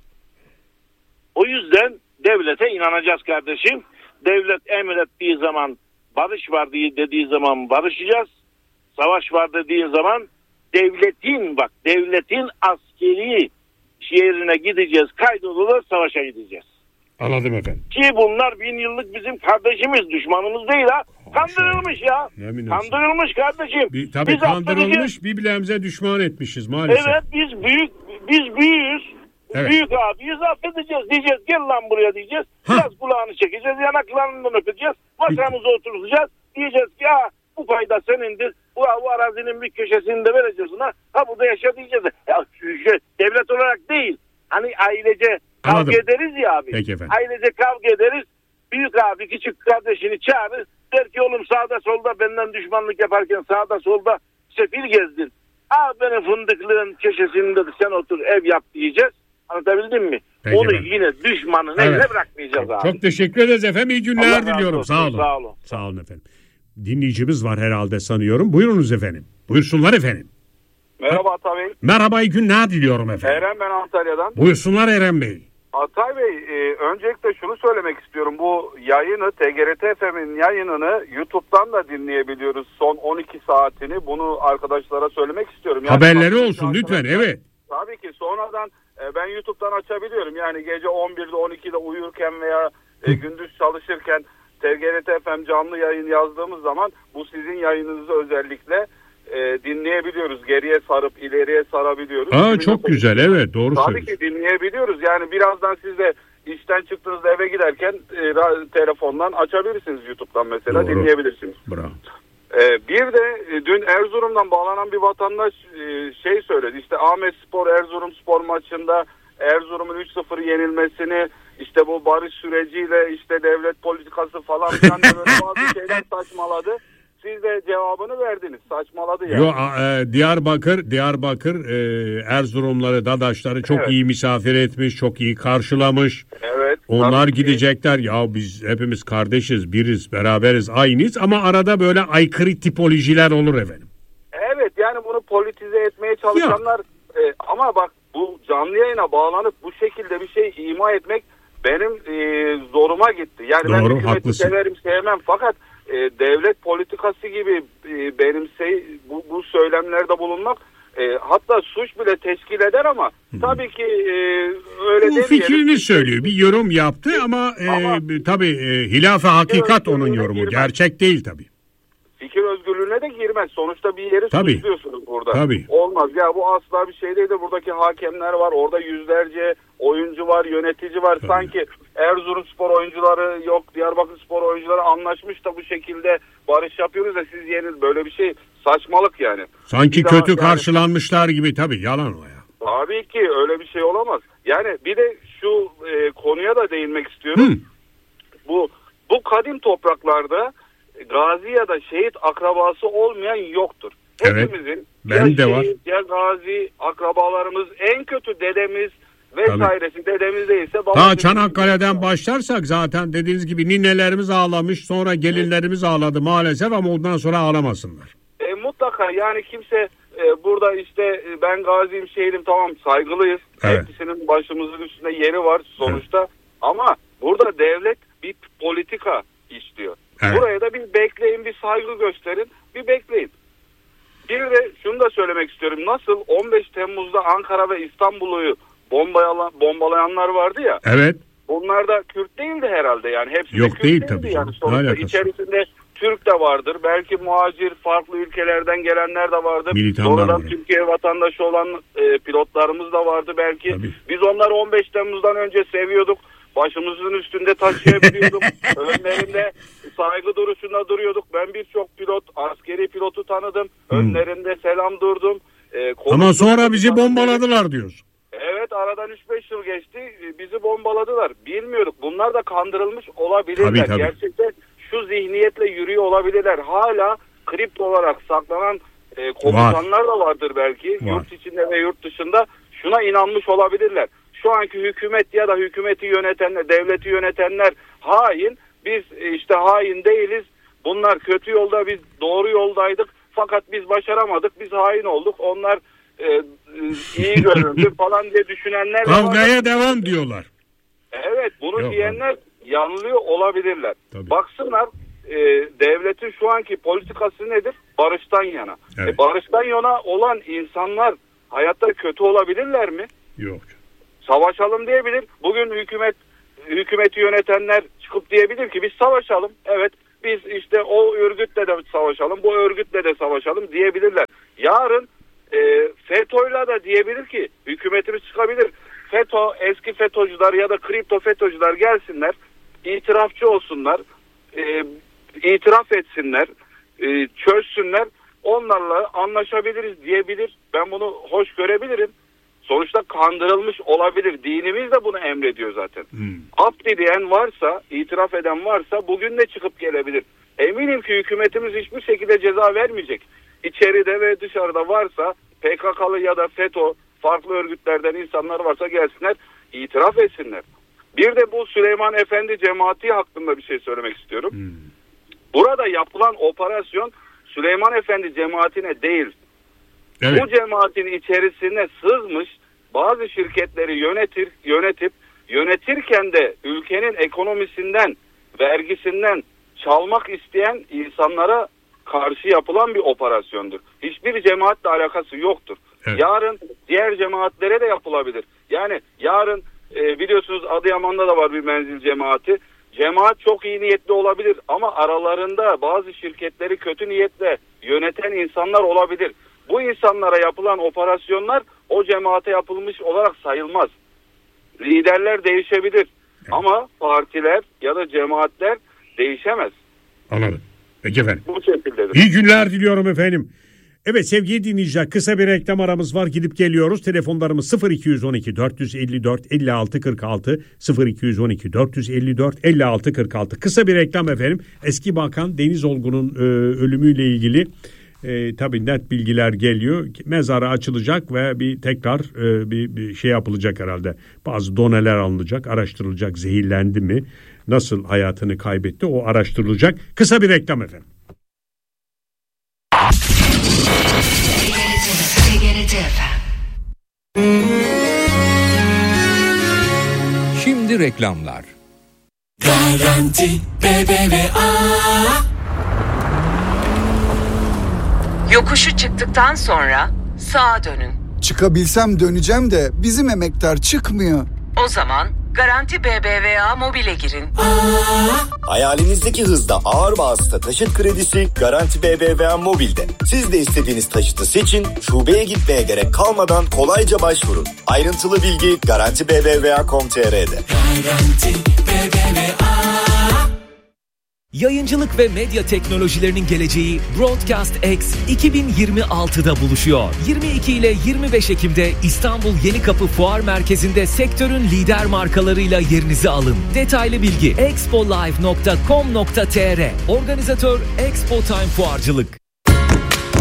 O yüzden devlete inanacağız kardeşim. Devlet emrettiği zaman barış var diye dediği zaman barışacağız. Savaş var dediği zaman devletin bak devletin askeri yerine gideceğiz. Kaydolurlar savaşa gideceğiz. Anladım efendim. Ki bunlar bin yıllık bizim kardeşimiz, düşmanımız değil ha. Kandırılmış ya. Kandırılmış kardeşim. Bir, tabii biz kandırılmış, birbirimize düşman etmişiz maalesef. Evet, biz büyük, biz büyüğüz. Evet. Büyük abiyiz, affedeceğiz. Diyeceğiz gel lan buraya diyeceğiz. Ha. Biraz kulağını çekeceğiz, yanaklarından öpeceğiz. Masamıza oturacağız. Diyeceğiz ki ya bu fayda senindir. Bu, bu arazinin bir köşesini de vereceğiz ona. Ha burada yaşa diyeceğiz. Ya, şey, devlet olarak değil. Hani ailece kavga Anladım. ederiz ya abi. Peki efendim. Ailece kavga ederiz. Büyük abi küçük kardeşini çağırır. Der ki oğlum sağda solda benden düşmanlık yaparken sağda solda sefil gezdin. Al benim fındıklığın köşesinde de sen otur ev yap diyeceğiz. Anlatabildim mi? Peki Onu efendim. yine düşmanın evet. eline bırakmayacağız abi. Çok teşekkür ederiz efendim. İyi günler Allah diliyorum. Olsun. Sağ olun. Sağ olun. Sağ olun efendim. Dinleyicimiz var herhalde sanıyorum. Buyurunuz efendim. Buyursunlar efendim. Merhaba Atay Bey. Merhaba, iyi günler diliyorum efendim. Eren ben Antalya'dan. Buyursunlar Eren Bey. Atay Bey e, öncelikle şunu söylemek istiyorum. Bu yayını T G R T F M'in yayınını YouTube'dan da dinleyebiliyoruz. Son on iki saatini bunu arkadaşlara söylemek istiyorum. Yani haberleri olsun lütfen evet. Tabii ki sonradan e, ben YouTube'dan açabiliyorum. Yani gece on birde on ikide uyurken veya e, gündüz çalışırken T G R T F M canlı yayın yazdığımız zaman bu sizin yayınınızı özellikle e, dinleyebiliyoruz. Geriye sarıp ileriye sarabiliyoruz. Aa, çok güzel evet doğru Tabii söylüyorsun. ki dinleyebiliyoruz. Yani birazdan siz de işten çıktığınızda eve giderken e, telefondan açabilirsiniz YouTube'dan mesela doğru. dinleyebilirsiniz. Bravo. E, bir de e, dün Erzurum'dan bağlanan bir vatandaş e, şey söyledi. İşte Ahmet Spor Erzurum Spor maçında Erzurum'un üç sıfır yenilmesini işte bu barış süreciyle işte devlet politikası falan filan böyle bazı şeyler saçmaladı. Siz de cevabını verdiniz. Saçmaladı yani. Yo, e, Diyarbakır, Diyarbakır e, Erzurumları, Dadaşları çok evet. iyi misafir etmiş, çok iyi karşılamış. Evet. Onlar gidecekler. Ki. Ya biz hepimiz kardeşiz, biriz, beraberiz, aynıyız ama arada böyle aykırı tipolojiler olur efendim. Evet yani bunu politize etmeye çalışanlar e, ama bak bu canlı yayına bağlanıp bu şekilde bir şey ima etmek benim e, zoruma gitti. Yani Doğru, ben hükümeti haklısın. severim sevmem fakat e, devlet politikası gibi e, benimsey bu, bu söylemlerde bulunmak e, hatta suç bile teşkil eder ama hmm. tabii ki e, öyle bu fikrini söylüyor. Bir yorum yaptı ama, ama e, tabii e, hilaf-ı hakikat onun yorumu. Girmez. Gerçek değil tabii. Fikir özgürlüğüne de girmez. Sonuçta bir yeri tabii. suçluyorsunuz burada. Tabii. Olmaz. Ya bu asla bir şey değil de buradaki hakemler var. Orada yüzlerce oyuncu var, yönetici var. Tabii. Sanki Erzurumspor oyuncuları yok, Diyarbakırspor oyuncuları anlaşmış da bu şekilde barış yapıyoruz da siz yeniniz. Böyle bir şey saçmalık yani. Sanki bir kötü daha, karşılanmışlar yani, gibi tabii. Yalan o ya. Tabii ki öyle bir şey olamaz. Yani bir de şu e, konuya da değinmek istiyorum. Hı. Bu bu kadim topraklarda gazi ya da şehit akrabası olmayan yoktur. Hepimizin evet, ben ya de şehit, var. ya gazi akrabalarımız, en kötü dedemiz vesairesi, dedemiz değilse babamız. Ha, Çanakkale'den başlarsak zaten dediğiniz gibi ninelerimiz ağlamış, sonra gelinlerimiz ağladı maalesef ama ondan sonra ağlamasınlar. E, mutlaka yani kimse e, burada işte e, ben gaziyim şehidim tamam saygılıyız. Evet. Hepsinin başımızın üstünde yeri var sonuçta evet. Ama burada devlet bir politika istiyor. Evet. Buraya da bir bekleyin, bir saygı gösterin, bir bekleyin. Bir de şunu da söylemek istiyorum. Nasıl on beş Temmuz'da Ankara ve İstanbul'u bombalayanlar vardı ya. Evet. Onlar da Kürt değildi herhalde yani. Hepsi Yok Kürt değil değildi tabii. Yani. Sonuçta içerisinde Türk de vardır. Belki muhacir, farklı ülkelerden gelenler de vardır. Sonradan Türkiye vatandaşı olan e, pilotlarımız da vardı belki. Tabii. Biz onları on beş Temmuz'dan önce seviyorduk. Başımızın üstünde taşıyabiliyorduk. Önlerinde saygı duruşunda duruyorduk. Ben birçok pilot, askeri pilotu tanıdım. Hmm. Önlerinde selam durdum. Ee, Ama sonra bizi bombaladılar diyorsun. Evet, aradan üç beş yıl geçti. Bizi bombaladılar. Bilmiyorduk. Bunlar da kandırılmış olabilirler. Tabii, tabii. Gerçekten şu zihniyetle yürüyor olabilirler. Hala kripto olarak saklanan e, komutanlar var. da vardır belki. Var. Yurt içinde ve yurt dışında. şuna inanmış olabilirler. Şu anki hükümet ya da hükümeti yönetenler, devleti yönetenler hain. Biz işte hain değiliz. Bunlar kötü yolda, biz doğru yoldaydık. Fakat biz başaramadık. Biz hain olduk. Onlar e, e, iyi göründü falan diye düşünenler. Kavgaya var. Devam diyorlar. Evet, bunu Yok, diyenler abi. yanılıyor olabilirler. Tabii. Baksınlar, e, devletin şu anki politikası nedir? Barıştan yana. Evet. E, barıştan yana olan insanlar hayatta kötü olabilirler mi? Yok. Savaşalım diyebilir. Bugün hükümet hükümeti yönetenler çıkıp diyebilir ki biz savaşalım. Evet, biz işte o örgütle de savaşalım, bu örgütle de savaşalım diyebilirler. Yarın e, FETÖ'yle de diyebilir ki hükümetimiz çıkabilir. FETÖ, eski FETÖ'cüler ya da kripto FETÖ'cüler gelsinler, itirafçı olsunlar, e, itiraf etsinler, e, çözsünler, onlarla anlaşabiliriz diyebilir. Ben bunu hoş görebilirim. Sonuçta kandırılmış olabilir. Dinimiz de bunu emrediyor zaten. Hmm. Af dileyen varsa, itiraf eden varsa bugün de çıkıp gelebilir. Eminim ki hükümetimiz hiçbir şekilde ceza vermeyecek. İçeride ve dışarıda varsa P K K'lı ya da FETÖ, farklı örgütlerden insanlar varsa gelsinler, itiraf etsinler. Bir de bu Süleyman Efendi cemaati hakkında bir şey söylemek istiyorum. Hmm. Burada yapılan operasyon Süleyman Efendi cemaatine değil, evet. Bu cemaatin içerisine sızmış bazı şirketleri yönetir, yönetip yönetirken de ülkenin ekonomisinden, vergisinden çalmak isteyen insanlara karşı yapılan bir operasyondur. Hiçbir cemaatle alakası yoktur. Evet. Yarın diğer cemaatlere de yapılabilir. Yani yarın e, biliyorsunuz Adıyaman'da da var bir menzil cemaati. Cemaat çok iyi niyetli olabilir ama aralarında bazı şirketleri kötü niyetle yöneten insanlar olabilir. Bu insanlara yapılan operasyonlar o cemaate yapılmış olarak sayılmaz. Liderler değişebilir. Evet. Ama partiler ya da cemaatler değişemez. Anladım. Peki efendim. Bu şekildedir. İyi günler diliyorum efendim. Evet sevgili dinleyiciler, kısa bir reklam aramız var, gidip geliyoruz. Telefonlarımız sıfır iki on iki dört yüz elli dört elli altı kırk altı sıfır iki on iki dört yüz elli dört elli altı kırk altı. Kısa bir reklam efendim. Eski Bakan Deniz Olgun'un e, ölümüyle ilgili e, tabii net bilgiler geliyor. Mezarı açılacak ve bir tekrar e, bir, bir şey yapılacak herhalde. Bazı doneler alınacak, araştırılacak, zehirlendi mi, nasıl hayatını kaybetti, o araştırılacak. Kısa bir reklam efendim. Şimdi reklamlar. Garanti B B V A. Yokuşu çıktıktan sonra sağa dönün. Çıkabilsem döneceğim de bizim emektar çıkmıyor. O zaman Garanti B B V A Mobil'e girin. Hayalinizdeki hızda ağır vasıta taşıt kredisi Garanti B B V A Mobil'de. Siz de istediğiniz taşıtı seçin, şubeye gitmeye gerek kalmadan kolayca başvurun. Ayrıntılı bilgi garanti b b v a nokta com nokta t r'de. Garanti B B V A. Yayıncılık ve medya teknolojilerinin geleceği Broadcast X iki bin yirmi altıda buluşuyor. yirmi iki ile yirmi beş Ekim'de İstanbul Yenikapı Fuar Merkezi'nde sektörün lider markalarıyla yerinizi alın. Detaylı bilgi expo live nokta com nokta t r. Organizatör Expo Time Fuarcılık.